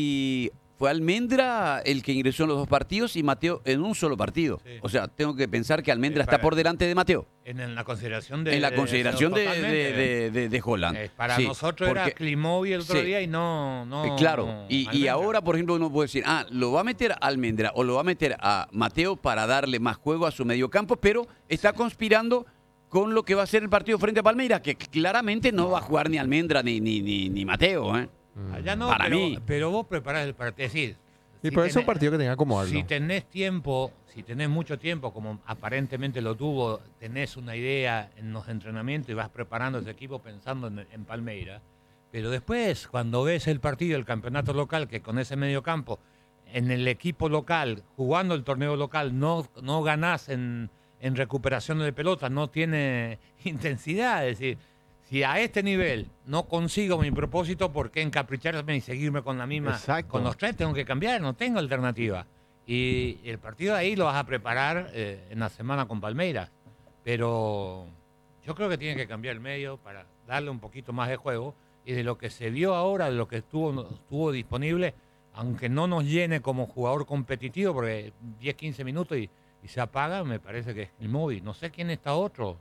Y fue Almendra el que ingresó en los 2 partidos y Mateo en un solo partido. Sí. O sea, tengo que pensar que Almendra está para- por delante de Mateo. En la consideración de... En la consideración totalmente. de Holland. Para Sí, nosotros era porque- Climovi el otro sí. día y no claro, y Almendra. ahora, por ejemplo, uno puede decir, lo va a meter a Almendra o lo va a meter a Mateo para darle más juego a su mediocampo, pero está conspirando con lo que va a ser el partido frente a Palmeiras, que claramente no va a jugar ni Almendra ni Mateo. ¿eh? Allá no, para pero, mí. pero vos preparás el partido. Es decir, Y si por eso es un tenés- partido que tenga como algo. Si tenés tiempo, si tenés mucho tiempo, como aparentemente lo tuvo, tenés una idea en los entrenamientos y vas preparando ese equipo pensando en Palmeiras. Pero después, cuando ves el partido, el campeonato local, que con ese mediocampo, en el equipo local, jugando el torneo local, no ganás en recuperación de pelota, no tiene intensidad. Es decir, si a este nivel no consigo mi propósito, ¿por qué encapricharme y seguirme con la misma? Exacto. Con los 3 tengo que cambiar, no tengo alternativa. Y el partido ahí lo vas a preparar en la semana con Palmeiras. Pero yo creo que tiene que cambiar el medio para darle un poquito más de juego. Y de lo que se vio ahora, de lo que estuvo disponible, aunque no nos llene como jugador competitivo, porque 10, 15 minutos y se apaga, me parece que es Climovi. No sé quién está otro.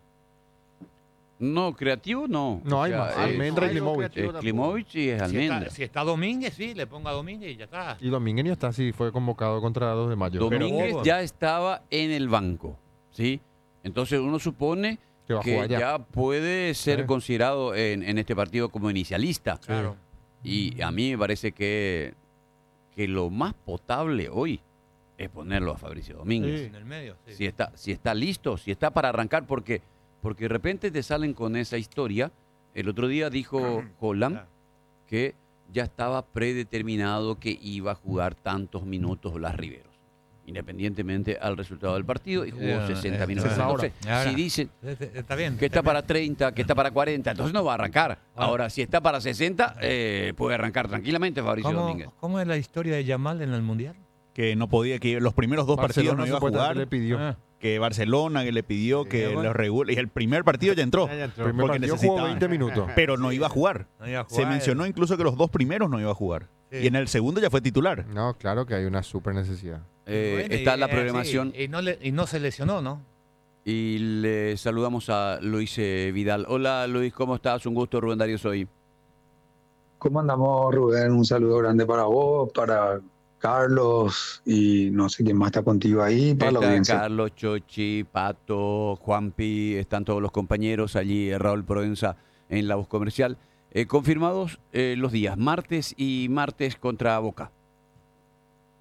No, creativo no. No hay más. Almendra y Klimovic. Es Klimovic y es Almendra. Si está Domínguez, sí, le pongo a Domínguez y ya está. Y Domínguez está, sí, fue convocado contra 2 de mayo. Domínguez Pero- ya estaba en el banco, ¿sí? Entonces uno supone Que va a que jugar ya. ya puede ser Sí. considerado en este partido como inicialista. Claro. Y a mí me parece que lo más potable hoy es ponerlo a Fabricio Domínguez. En el medio, sí. Si está listo, si está para arrancar, porque de repente te salen con esa historia. El otro día dijo Holland Claro. que ya estaba predeterminado que iba a jugar tantos minutos Blas Riveros, independientemente al resultado del partido, y jugó 60 minutos. es ahora. Entonces, Ahora. si dicen Está bien. que está para 30, que está para 40, entonces no va a arrancar. Ah. Ahora, si está para 60, puede arrancar tranquilamente Fabricio Domínguez. ¿Cómo es la historia de Yamal en el Mundial? Que no podía, que los primeros 2 partidos no iba a supuestamente jugar. le pidió. Ah, Que Barcelona que le pidió que bueno. lo regule. Y el primer partido ya entró. Ya entró. Primer porque partido jugó necesitaba. 20 minutos. Pero no iba a jugar. no iba a Se jugar. mencionó incluso que los 2 primeros no iba a jugar. Sí. Y en el segundo ya fue titular. No, claro que hay una super necesidad. Bueno, Está y- la programación. sí, y no se lesionó, ¿no? Y le saludamos a Luis Vidal. Hola Luis, ¿cómo estás? Un gusto, Rubén Darío soy. ¿Cómo andamos, Rubén? Un saludo grande para vos, para Carlos y no sé quién más está contigo ahí, para la Está audiencia. Carlos, Chochi, Pato, Juanpi, están todos los compañeros allí, Raúl Provenza en la voz comercial. Confirmados los días, martes y martes contra Boca.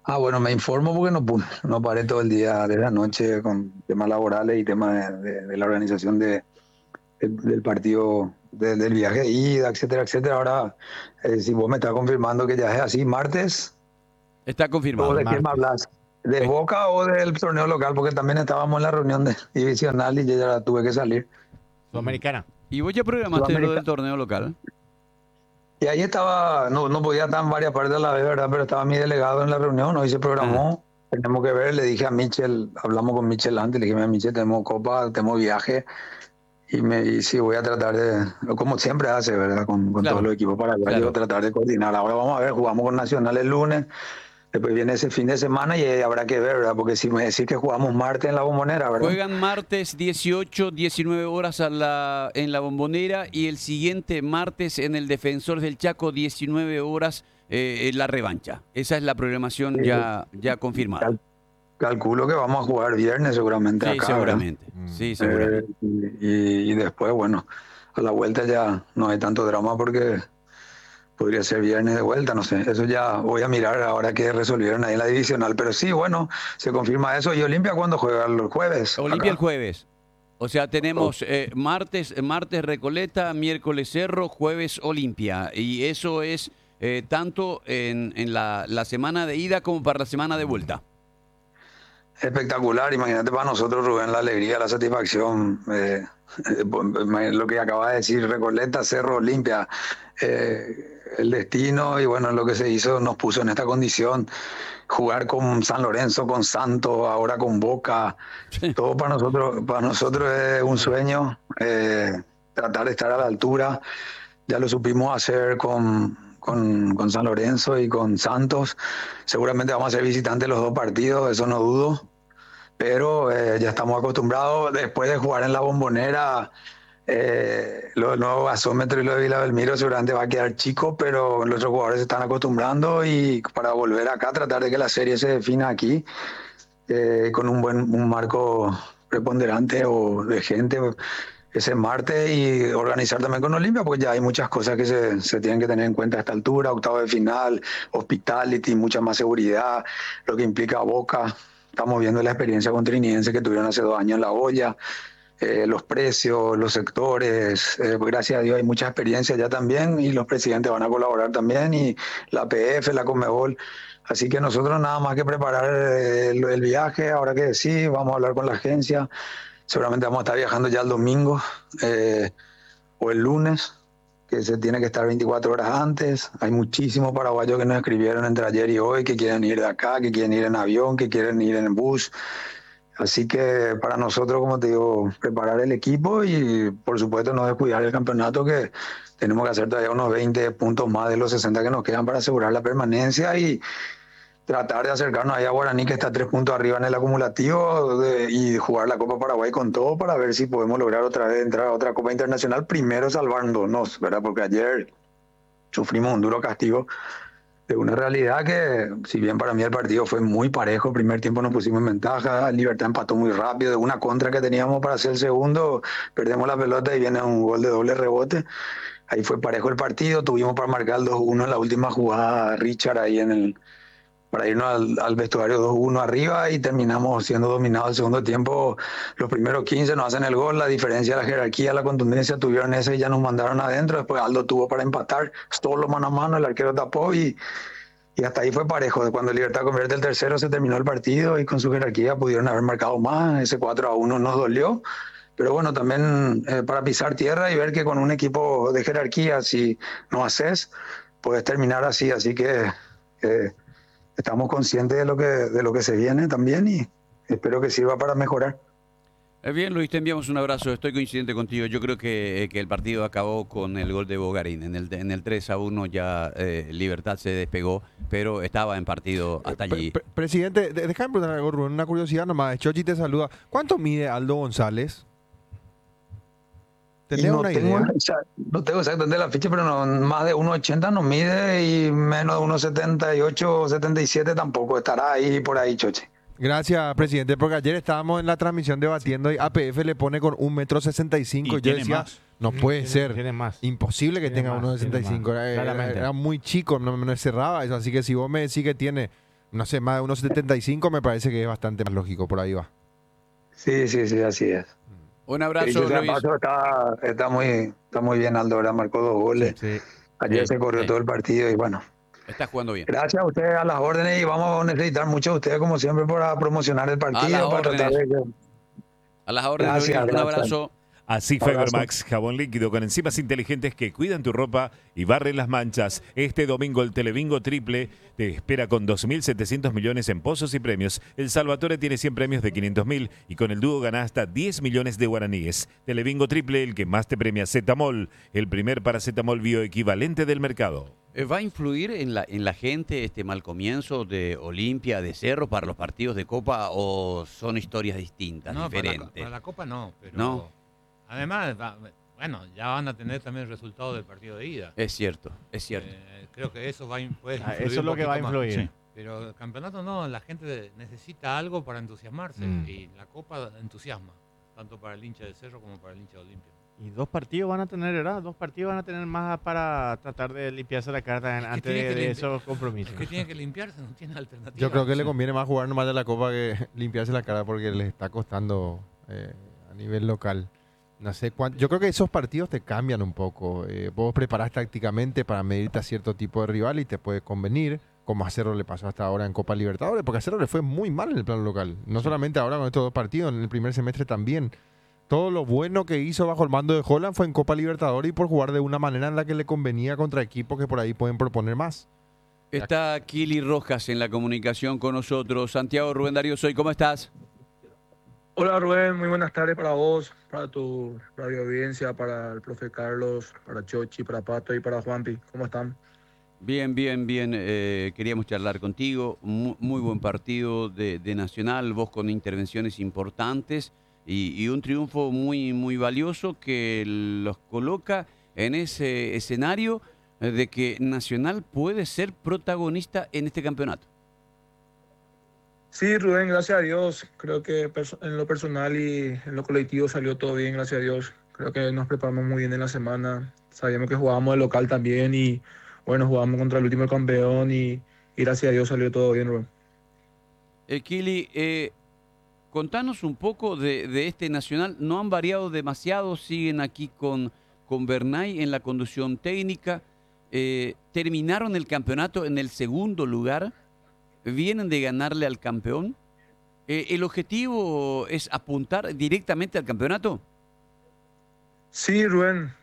Bueno, me informo porque no paré todo el día de la noche con temas laborales y temas de la organización del partido, del viaje de ida, etcétera, etcétera. Ahora, si vos me estás confirmando que ya es así, martes, Está ¿o confirmado. de qué me hablas? ¿De Es- Boca o del torneo local? Porque también estábamos en la reunión divisional y yo ya tuve que salir. Sudamericana. ¿Y vos ya programaste lo del torneo local? Y ahí estaba, no podía estar en varias partes a la vez, ¿verdad? Pero estaba mi delegado en la reunión, hoy se programó. Tenemos que ver, le dije a Michel, hablamos con Michel antes, le dije, "Mira, Michel, tenemos copa, tenemos viaje, y sí, voy a tratar de, como siempre hace, ¿verdad? Con Claro, todos los equipos paraguayos, claro. tratar de coordinar. Ahora vamos a ver, jugamos con Nacional el lunes, después viene ese fin de semana y habrá que ver, ¿verdad? Porque si me decís que jugamos martes en la Bombonera, ¿verdad? Juegan martes 18, 19 horas en la Bombonera y el siguiente martes en el Defensor del Chaco, 19 horas en la revancha. Esa es la programación ya confirmada. Calculo que vamos a jugar viernes seguramente Sí, acá, seguramente. Sí, seguramente. y después, bueno, a la vuelta ya no hay tanto drama porque podría ser viernes de vuelta, no sé. Eso ya voy a mirar ahora que resolvieron ahí en la divisional. Pero sí, bueno, se confirma eso. ¿Y Olimpia cuándo juega? ¿El jueves? Olimpia el Acá. jueves. O sea, tenemos martes Recoleta, miércoles Cerro, jueves Olimpia. Y eso es tanto en la semana de ida como para la semana de vuelta. Espectacular, imagínate para nosotros, Rubén, la alegría, la satisfacción, lo que acaba de decir, Recoleta, Cerro, Olimpia, el destino y bueno, lo que se hizo nos puso en esta condición, jugar con San Lorenzo, con Santos, ahora con Boca, todo para nosotros es un sueño, tratar de estar a la altura, ya lo supimos hacer con San Lorenzo y con Santos, seguramente vamos a ser visitantes los dos partidos, eso no dudo, pero ya estamos acostumbrados después de jugar en la Bombonera. Lo del nuevo gasómetro y lo de Vila Belmiro seguramente va a quedar chico, pero los jugadores se están acostumbrando y para volver acá, tratar de que la serie se defina aquí con un marco preponderante o de gente ese martes y organizar también con Olimpia, porque ya hay muchas cosas que se tienen que tener en cuenta a esta altura, octavo de final, hospitality, mucha más seguridad, lo que implica Boca. Estamos viendo la experiencia con Trinidense que tuvieron hace 2 años en La Olla, los precios, los sectores, pues gracias a Dios hay mucha experiencia ya también y los presidentes van a colaborar también y la PF, la Conmebol. Así que nosotros nada más que preparar el viaje, ahora que sí, vamos a hablar con la agencia, seguramente vamos a estar viajando ya el domingo o el lunes, que se tiene que estar 24 horas antes. Hay muchísimos paraguayos que nos escribieron entre ayer y hoy que quieren ir de acá, que quieren ir en avión, que quieren ir en bus. Así que para nosotros, como te digo, preparar el equipo y por supuesto no descuidar el campeonato, que tenemos que hacer todavía unos 20 puntos más de los 60 que nos quedan para asegurar la permanencia y tratar de acercarnos ahí a Guaraní, que está 3 puntos arriba en el acumulativo, y jugar la Copa Paraguay con todo para ver si podemos lograr otra vez entrar a otra Copa Internacional, primero salvándonos, ¿verdad? Porque ayer sufrimos un duro castigo de una realidad que, si bien para mí el partido fue muy parejo, el primer tiempo nos pusimos en ventaja, Libertad empató muy rápido, de una contra que teníamos para hacer el segundo, perdemos la pelota y viene un gol de doble rebote. Ahí fue parejo el partido, tuvimos para marcar el 2-1 en la última jugada, Richard ahí para irnos al vestuario 2-1 arriba y terminamos siendo dominados el segundo tiempo. Los primeros 15 nos hacen el gol, la diferencia, la jerarquía, la contundencia tuvieron ese y ya nos mandaron adentro. Después Aldo tuvo para empatar, solo mano a mano, el arquero tapó y hasta ahí fue parejo. Cuando Libertad convierte el tercero se terminó el partido y con su jerarquía pudieron haber marcado más. Ese 4-1 nos dolió. Pero bueno, también para pisar tierra y ver que con un equipo de jerarquía, si no haces, puedes terminar así. Así que estamos conscientes de lo que se viene también y espero que sirva para mejorar. Bien, Luis, te enviamos un abrazo. Estoy coincidente contigo. Yo creo que el partido acabó con el gol de Bogarín. En el 3-1 ya Libertad se despegó, pero estaba en partido hasta allí. Presidente, déjame preguntar algo, Rubén, una curiosidad nomás. Chochi te saluda. ¿Cuánto mide Aldo González? ¿Tenés una idea? No tengo exactamente la ficha, pero no, más de 1,80 no mide y menos de 1,78 o 77 tampoco. Estará ahí por ahí, Chochi. Gracias, presidente, porque ayer estábamos en la transmisión debatiendo y APF le pone con 1,65 m y yo decía, más. No puede ser, Tiene más. imposible que tenga 1,65 m. Era muy chico, no cerraba eso, así que si vos me decís que tiene No sé, más de 1,75 me parece que es bastante más lógico, por ahí va. Sí, así es. Un Y abrazo, dicho sea de Luis. paso, está muy bien Aldo, ¿verdad? Marcó 2 goles. Sí. Ayer se corrió sí. todo el partido y bueno. Está jugando bien. Gracias a ustedes, a las órdenes, y vamos a necesitar mucho de ustedes como siempre para promocionar el A las partido, para tratar órdenes. de... A las órdenes, Gracias, Luis. Un gracias. abrazo. Así Abrazo. Fibermax, jabón líquido con enzimas inteligentes que cuidan tu ropa y barren las manchas. Este domingo el Telebingo Triple te espera con 2.700 millones en pozos y premios. El Salvatore tiene 100 premios de 500.000 y con el dúo gana hasta 10 millones de guaraníes. Telebingo Triple, el que más te premia. Zetamol, el primer paracetamol bioequivalente del mercado. ¿Va a influir en la gente este mal comienzo de Olimpia, de Cerro, para los partidos de Copa, o son historias distintas, No, diferentes? para la Copa no, pero ¿No? además, bueno, ya van a tener también el resultado del partido de ida. Es cierto, es cierto. Creo que eso puede influir Eso es un lo que va a poquito más. influir. Sí. Pero el campeonato no, la gente necesita algo para entusiasmarse y la Copa entusiasma, tanto para el hincha de Cerro como para el hincha de Olimpia. Y 2 partidos van a tener, ¿verdad? 2 partidos van a tener más para tratar de limpiarse la carta antes tiene que de limpi- esos compromisos. Es que tiene que limpiarse, no tiene alternativa. Yo creo que le conviene más jugar nomás de la Copa que limpiarse la cara porque les está costando a nivel local. No sé cuánto. Yo creo que esos partidos te cambian un poco. Vos preparás tácticamente para medirte a cierto tipo de rival y te puede convenir, como a Cerro le pasó hasta ahora en Copa Libertadores, porque a Cerro le fue muy mal en el plano local. No solamente ahora con estos 2 partidos, en el primer semestre también. Todo lo bueno que hizo bajo el mando de Holland fue en Copa Libertadores y por jugar de una manera en la que le convenía contra equipos que por ahí pueden proponer más. Está Kili Rojas en la comunicación con nosotros. Santiago Rubén Darío Soy, ¿cómo estás? Hola Rubén, muy buenas tardes para vos, para tu radio audiencia, para el profe Carlos, para Chochi, para Pato y para Juanpi. ¿Cómo están? Bien. Queríamos charlar contigo. Muy buen partido de Nacional, vos con intervenciones importantes y un triunfo muy valioso que los coloca en ese escenario de que Nacional puede ser protagonista en este campeonato. Sí, Rubén, gracias a Dios. Creo que en lo personal y en lo colectivo salió todo bien, gracias a Dios. Creo que nos preparamos muy bien en la semana. Sabíamos que jugábamos de local también y bueno, jugamos contra el último campeón y gracias a Dios salió todo bien, Rubén. Kili, contanos un poco de este Nacional. No han variado demasiado, siguen aquí con Bernay en la conducción técnica. Terminaron el campeonato en el segundo lugar. Vienen de ganarle al campeón. ¿El objetivo es apuntar directamente al campeonato? Sí, Rubén.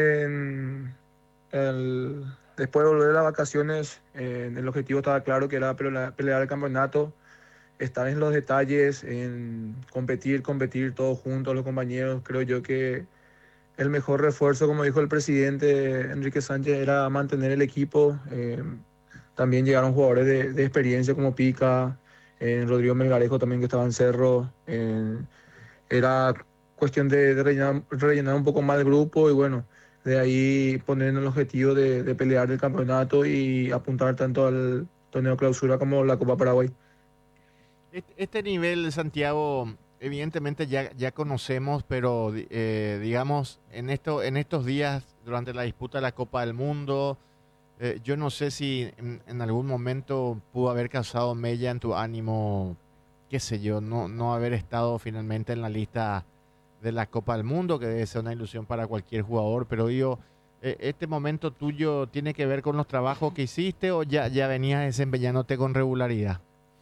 Después de volver a las vacaciones, el objetivo estaba claro que era pelear el campeonato, estar en los detalles, en competir todos juntos, los compañeros. Creo yo que el mejor refuerzo, como dijo el presidente Enrique Sánchez, era mantener el equipo. También llegaron jugadores de experiencia como Pica, Rodrigo Melgarejo también que estaba en Cerro. Era cuestión de rellenar un poco más el grupo y bueno, de ahí poner en el objetivo de pelear el campeonato y apuntar tanto al torneo clausura como la Copa Paraguay. Este nivel, Santiago, evidentemente ya conocemos, pero digamos, en estos días, durante la disputa de la Copa del Mundo, yo no sé si en algún momento pudo haber causado mella en tu ánimo, qué sé yo, no haber estado finalmente en la lista de la Copa del Mundo, que debe ser una ilusión para cualquier jugador, pero digo, ¿este momento tuyo tiene que ver con los trabajos que hiciste o ya venías desempeñándote con regularidad?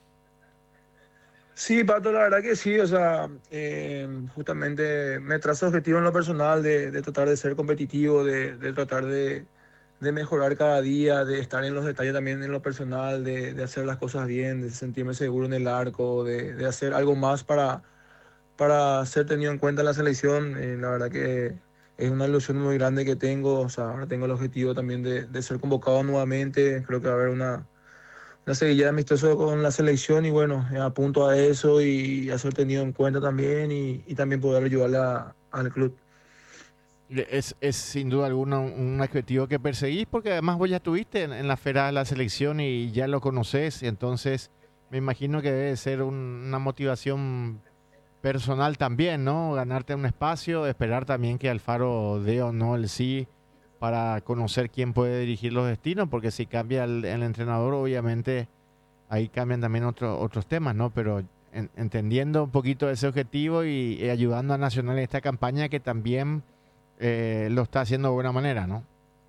Sí, Pato, la verdad que sí, o sea, justamente me trazo objetivo en lo personal de tratar de ser competitivo, de tratar de mejorar cada día, de estar en los detalles también en lo personal, de hacer las cosas bien, de sentirme seguro en el arco, de hacer algo más para ser tenido en cuenta en la selección. La verdad que es una ilusión muy grande que tengo, o sea, ahora tengo el objetivo también de ser convocado nuevamente. Creo que va a haber una seguidilla de amistoso con la selección y bueno, apunto a eso y a ser tenido en cuenta también y también poder ayudarle al club. Es sin duda alguna un objetivo que perseguís, porque además vos ya estuviste en la Fera de la selección y ya lo conocés, y entonces me imagino que debe ser una motivación personal también, ¿no? Ganarte un espacio, esperar también que Alfaro dé o no el sí para conocer quién puede dirigir los destinos, porque si cambia el entrenador, obviamente ahí cambian también otros temas, ¿no? Pero entendiendo un poquito ese objetivo y ayudando a Nacional en esta campaña que también lo está haciendo de buena manera, ¿no?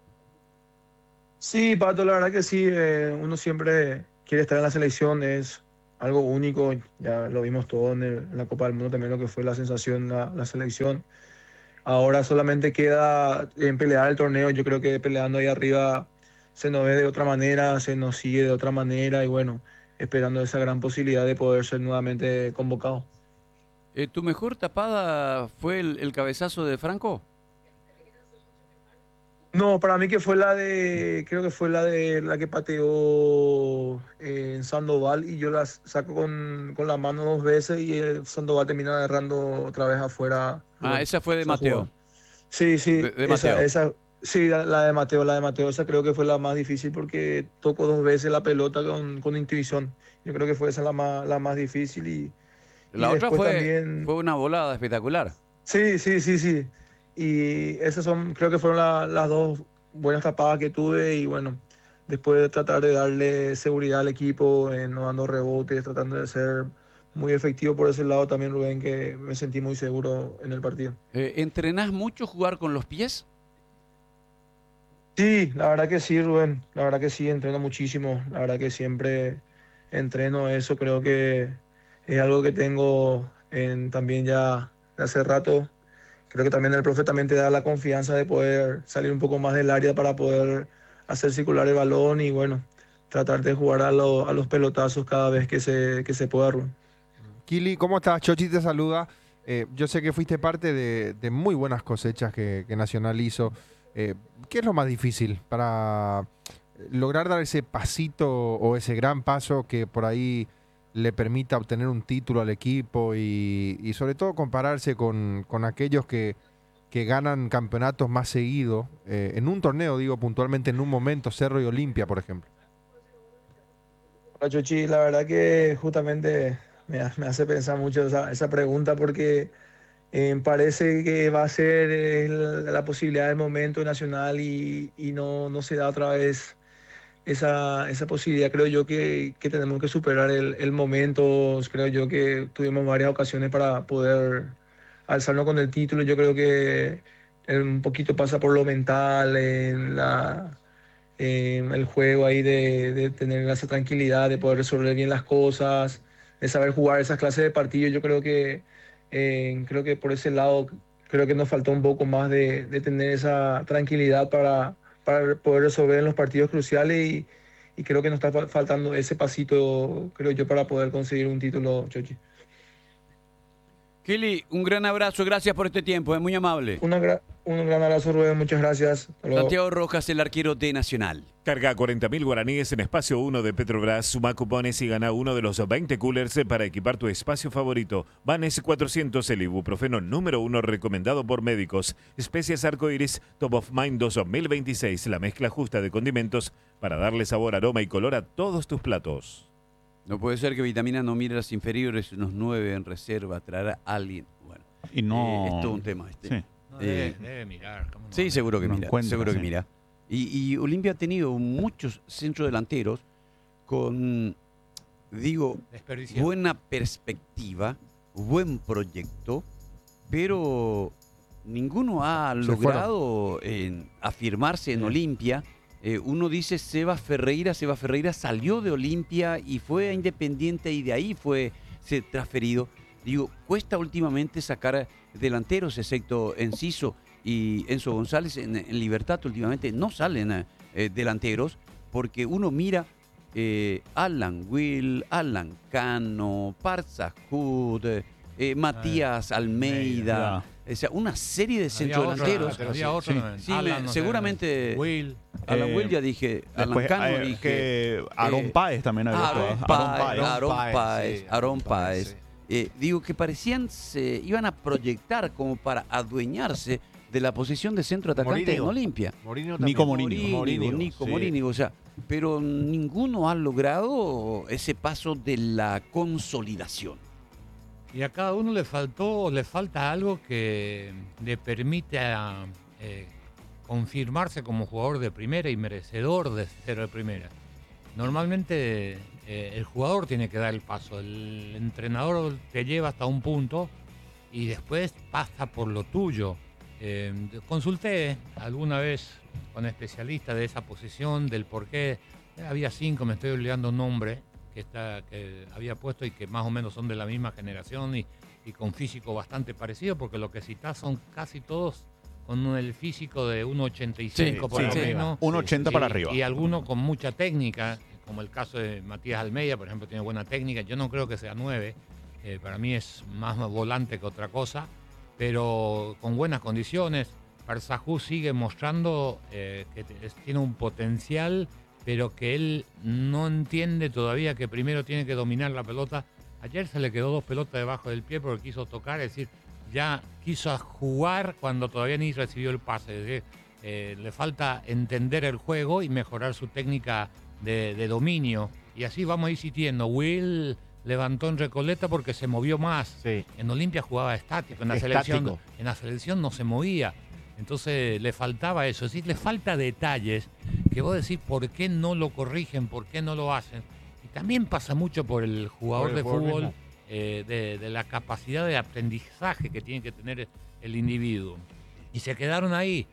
Sí, Pato, la verdad que sí, uno siempre quiere estar en la selección, es algo único, ya lo vimos todo en la Copa del Mundo, también lo que fue la sensación, la selección. Ahora solamente queda en pelear el torneo, yo creo que peleando ahí arriba se nos ve de otra manera, se nos sigue de otra manera y bueno, esperando esa gran posibilidad de poder ser nuevamente convocado. ¿Tu mejor tapada fue el cabezazo de Franco? No, para mí que fue creo que fue la que pateó en Sandoval y yo la saco con la mano 2 veces y Sandoval termina agarrando otra vez afuera. Esa fue de Esa Mateo. jugada. Sí, sí, De Mateo. sí, la de Mateo, esa creo que fue la más difícil porque tocó 2 veces la pelota con intuición. Yo creo que fue esa la más difícil y La otra después fue también. una volada espectacular. Sí, sí, sí, sí. Y esas creo que fueron las dos buenas tapadas que tuve y bueno, después de tratar de darle seguridad al equipo, no dando rebotes, tratando de ser muy efectivo por ese lado también, Rubén, que me sentí muy seguro en el partido. ¿Entrenás mucho jugar con los pies? Sí, la verdad que sí, Rubén, la verdad que sí, entreno muchísimo, la verdad que siempre entreno eso, creo que es algo que tengo también ya de hace rato. Creo que también el profe también te da la confianza de poder salir un poco más del área para poder hacer circular el balón y bueno, tratar de jugar a los pelotazos cada vez que se pueda, Rubén. Kili, ¿cómo estás? Chochi te saluda. Yo sé que fuiste parte de muy buenas cosechas que Nacional hizo. ¿Qué es lo más difícil para lograr dar ese pasito o ese gran paso que por ahí le permita obtener un título al equipo y sobre todo compararse con aquellos que ganan campeonatos más seguido en un torneo, digo puntualmente en un momento, Cerro y Olimpia, por ejemplo? Hola, Chuchi, la verdad que justamente me hace pensar mucho esa pregunta porque parece que va a ser la posibilidad del momento nacional y no se da otra vez esa posibilidad. Creo yo que tenemos que superar el momento. Creo yo que tuvimos varias ocasiones para poder alzarnos con el título. Yo creo que un poquito pasa por lo mental, en el juego ahí de tener esa tranquilidad, de poder resolver bien las cosas, de saber jugar esas clases de partidos. Yo creo que por ese lado, creo que nos faltó un poco más de tener esa tranquilidad para poder resolver en los partidos cruciales y creo que nos está faltando ese pasito, creo yo, para poder conseguir un título, Chochi. Kili, un gran abrazo, gracias por este tiempo, es muy amable. Un gran abrazo, Rubén, muchas gracias. Hasta luego. Santiago Rojas, el arquero de Nacional. Carga 40.000 guaraníes en espacio 1 de Petrobras, suma cupones y gana uno de los 20 coolers para equipar tu espacio favorito. Vanes 400, el ibuprofeno número 1 recomendado por médicos. Especias Arcoiris, Top of Mind 2026, la mezcla justa de condimentos para darle sabor, aroma y color a todos tus platos. No puede ser que Vitamina no mire las inferiores, unos 9 en reserva, traerá a alguien. Bueno, Y no. es todo un tema este. Sí. No, debe mirar. ¿cómo no? Sí, seguro que No mira. encuentra, Seguro que sí. mira. Y Olimpia ha tenido muchos centrodelanteros con, digo, Desperdiciado. buena perspectiva, buen proyecto, pero ninguno ha logrado afirmarse en Olimpia. Uno dice Seba Ferreira salió de Olimpia y fue a Independiente y de ahí se transferido. Digo, cuesta últimamente sacar delanteros, excepto Enciso y Enzo González. En Libertad últimamente no salen delanteros porque uno mira Alan Will, Alan Cano, Parzahud, Matías Almeida. O sea, una serie de centrodelanteros. Había otro, Sí, Alan, no sé, seguramente Will. Alan Will ya dije, Alan Después, Cano dije. que Aaron Páez también había Aaron Páez. Digo que parecían iban a proyectar como para adueñarse de la posición de centro atacante en Olimpia. Nico Morínigo. Nico Morínigo, o sea, pero ninguno ha logrado ese paso de la consolidación. Y a cada uno le falta algo que le permite confirmarse como jugador de primera y merecedor de ser de primera. Normalmente el jugador tiene que dar el paso. El entrenador te lleva hasta un punto y después pasa por lo tuyo. Consulté alguna vez con especialistas de esa posición, del por qué. Había 5, me estoy olvidando un nombre que había puesto y que más o menos son de la misma generación y con físico bastante parecido, porque lo que citás son casi todos con el físico de 1,85 por lo menos. 1,80 para arriba. Y algunos con mucha técnica, como el caso de Matías Almeida, por ejemplo, tiene buena técnica. Yo no creo que sea 9, para mí es más volante que otra cosa, pero con buenas condiciones. Barzajú sigue mostrando que tiene un potencial, pero que él no entiende todavía que primero tiene que dominar la pelota. Ayer se le quedó 2 pelotas debajo del pie porque quiso tocar, es decir, ya quiso jugar cuando todavía ni recibió el pase. Es decir, le falta entender el juego y mejorar su técnica de dominio. Y así vamos a ir sintiendo. Will levantó en Recoleta porque se movió más. Sí. En Olimpia jugaba estático, en la selección no se movía. Entonces le faltaba eso, es decir, le falta detalles que vos decís por qué no lo corrigen, por qué no lo hacen. Y también pasa mucho por el jugador de fútbol, de la capacidad de aprendizaje que tiene que tener el individuo. Y se quedaron ahí,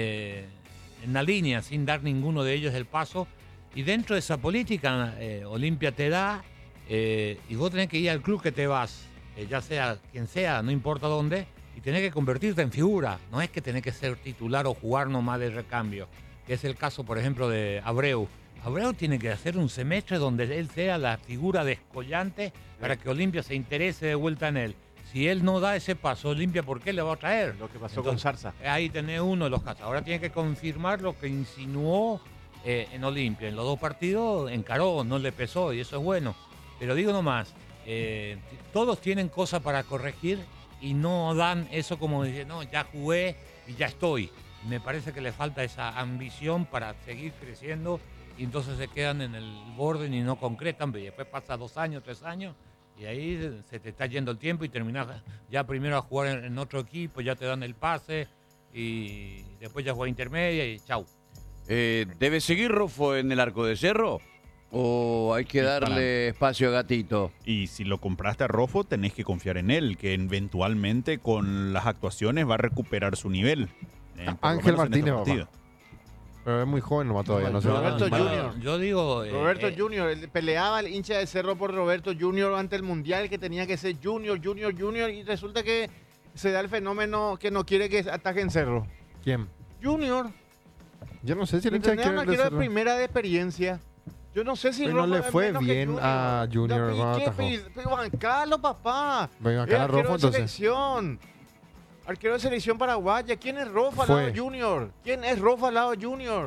en la línea, sin dar ninguno de ellos el paso. Y dentro de esa política, Olimpia te da, y vos tenés que ir al club que te vas, ya sea quien sea, no importa dónde, y tenés que convertirte en figura. No es que tenés que ser titular o jugar nomás de recambio, que es el caso, por ejemplo, de Abreu. Abreu tiene que hacer un semestre donde él sea la figura descollante para que Olimpia se interese de vuelta en él. Si él no da ese paso, Olimpia, ¿por qué le va a traer? Lo que pasó con Zarza. Ahí tenés uno de los casos. Ahora tiene que confirmar lo que insinuó en Olimpia. En los 2 partidos encaró, no le pesó y eso es bueno. Pero digo nomás, todos tienen cosas para corregir y no dan eso como decir, no, ya jugué y ya estoy. Me parece que le falta esa ambición para seguir creciendo y entonces se quedan en el borde y no concretan. Y después pasa 2 años, 3 años y ahí se te está yendo el tiempo y terminás ya primero a jugar en otro equipo, ya te dan el pase y después ya juega intermedia y chau. ¿Debe seguir Rofo en el Arco de Cerro? ¿O hay que darle espacio a Gatito? Y si lo compraste a Rofo, tenés que confiar en él, que eventualmente con las actuaciones va a recuperar su nivel. Ángel Martínez, papá. Pero es muy joven nomás todavía. No Roberto Junior. Yo digo... Roberto Junior. Peleaba el hincha de Cerro por Roberto Junior ante el Mundial, que tenía que ser Junior. Y resulta que se da el fenómeno que no quiere que ataque en Cerro. ¿Quién? Junior. Yo no sé si el hincha quiere no quiero de primera de experiencia. Yo no sé si no le fue bien a Junior. Pero bancalo, papá. Bancalo a Rofo, entonces. Selección. Arquero de selección paraguaya. ¿Quién es Rofa al lado Junior? ¿Quién es Rofa al lado Junior?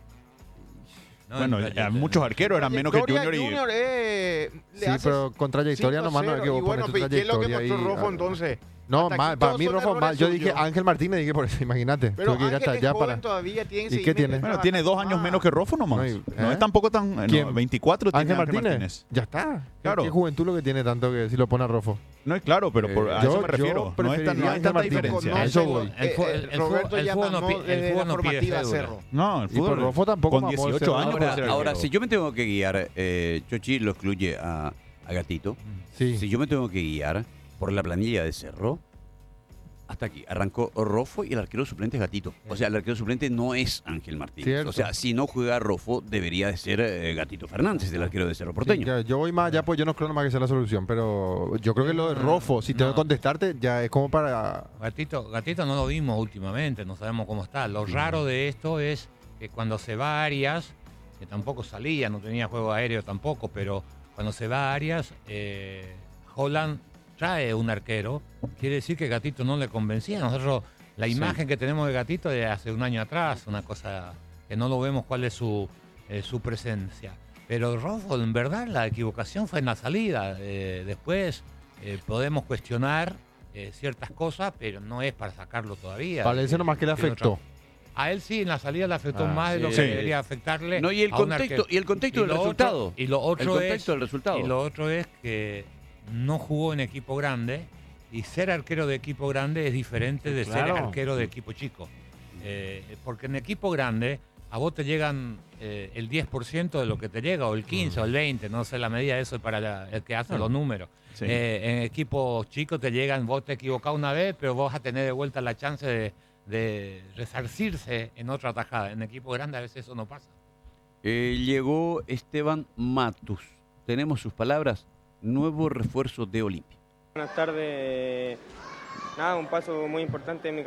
No, bueno, muchos arqueros eran menos que Junior. Sí, pero con trayectoria nomás no hay que poner tu trayectoria. ¿Qué es lo que mostró Rofo entonces? No, mal, para mí Rofo mal. Yo dije Ángel Martínez, dije por eso, imagínate. Pero Ángel hasta allá para... todavía tiene que ¿Y qué tiene? Bueno, tiene 2 años menos que Rofo nomás. No es tampoco tan... ¿Quién? 24 tiene Ángel Martínez. Ya está. Claro. ¿Qué juventud lo que tiene tanto que si lo pone a Rofo? No es claro, pero a eso me refiero. No es tanta diferencia. A eso voy. Roberto ya mamó desde la formativa Cerro. No, el fútbol. Rofo tampoco con 18 años. Ahora, si yo me tengo que guiar, Chochi lo excluye a Gatito. Sí. Si yo me tengo que guiar por la planilla de Cerro, hasta aquí arrancó Rofo y el arquero suplente es Gatito. O sea, el arquero suplente no es Ángel Martínez. Cierto. O sea, si no juega Rofo, debería de ser Gatito Fernández, el arquero de Cerro Porteño. Sí, yo voy más allá, pues yo no creo nomás que sea la solución, pero yo creo que lo de Rofo, si tengo que contestarte, ya es como para... Gatito no lo vimos últimamente, no sabemos cómo está. Lo raro de esto es que cuando se va a Arias, que tampoco salía, no tenía juego aéreo tampoco, pero cuando se va a Arias, Holland trae un arquero, quiere decir que Gatito no le convencía. Nosotros, la imagen que tenemos de Gatito de hace un año atrás, una cosa que no lo vemos cuál es su presencia. Pero Rofo, en verdad, la equivocación fue en la salida. Después podemos cuestionar ciertas cosas, pero no es para sacarlo todavía. Parece nomás que le afectó. A él sí, en la salida le afectó más de lo que debería afectarle. No, y el contexto del resultado. Y lo otro el contexto del resultado. Y lo otro es que no jugó en equipo grande, y ser arquero de equipo grande es diferente de ser arquero de equipo chico. Porque en equipo grande a vos te llegan el 10% de lo que te llega, o el 15% o el 20%, no sé la medida de eso para el que hace los números. Sí. En equipos chicos te llegan, vos te equivocás una vez, pero vos vas a tener de vuelta la chance de resarcirse en otra tajada. En equipos grandes a veces eso no pasa. Llegó Esteban Matus. Tenemos sus palabras. Nuevo refuerzo de Olimpia. Buenas tardes. Nada, un paso muy importante en mi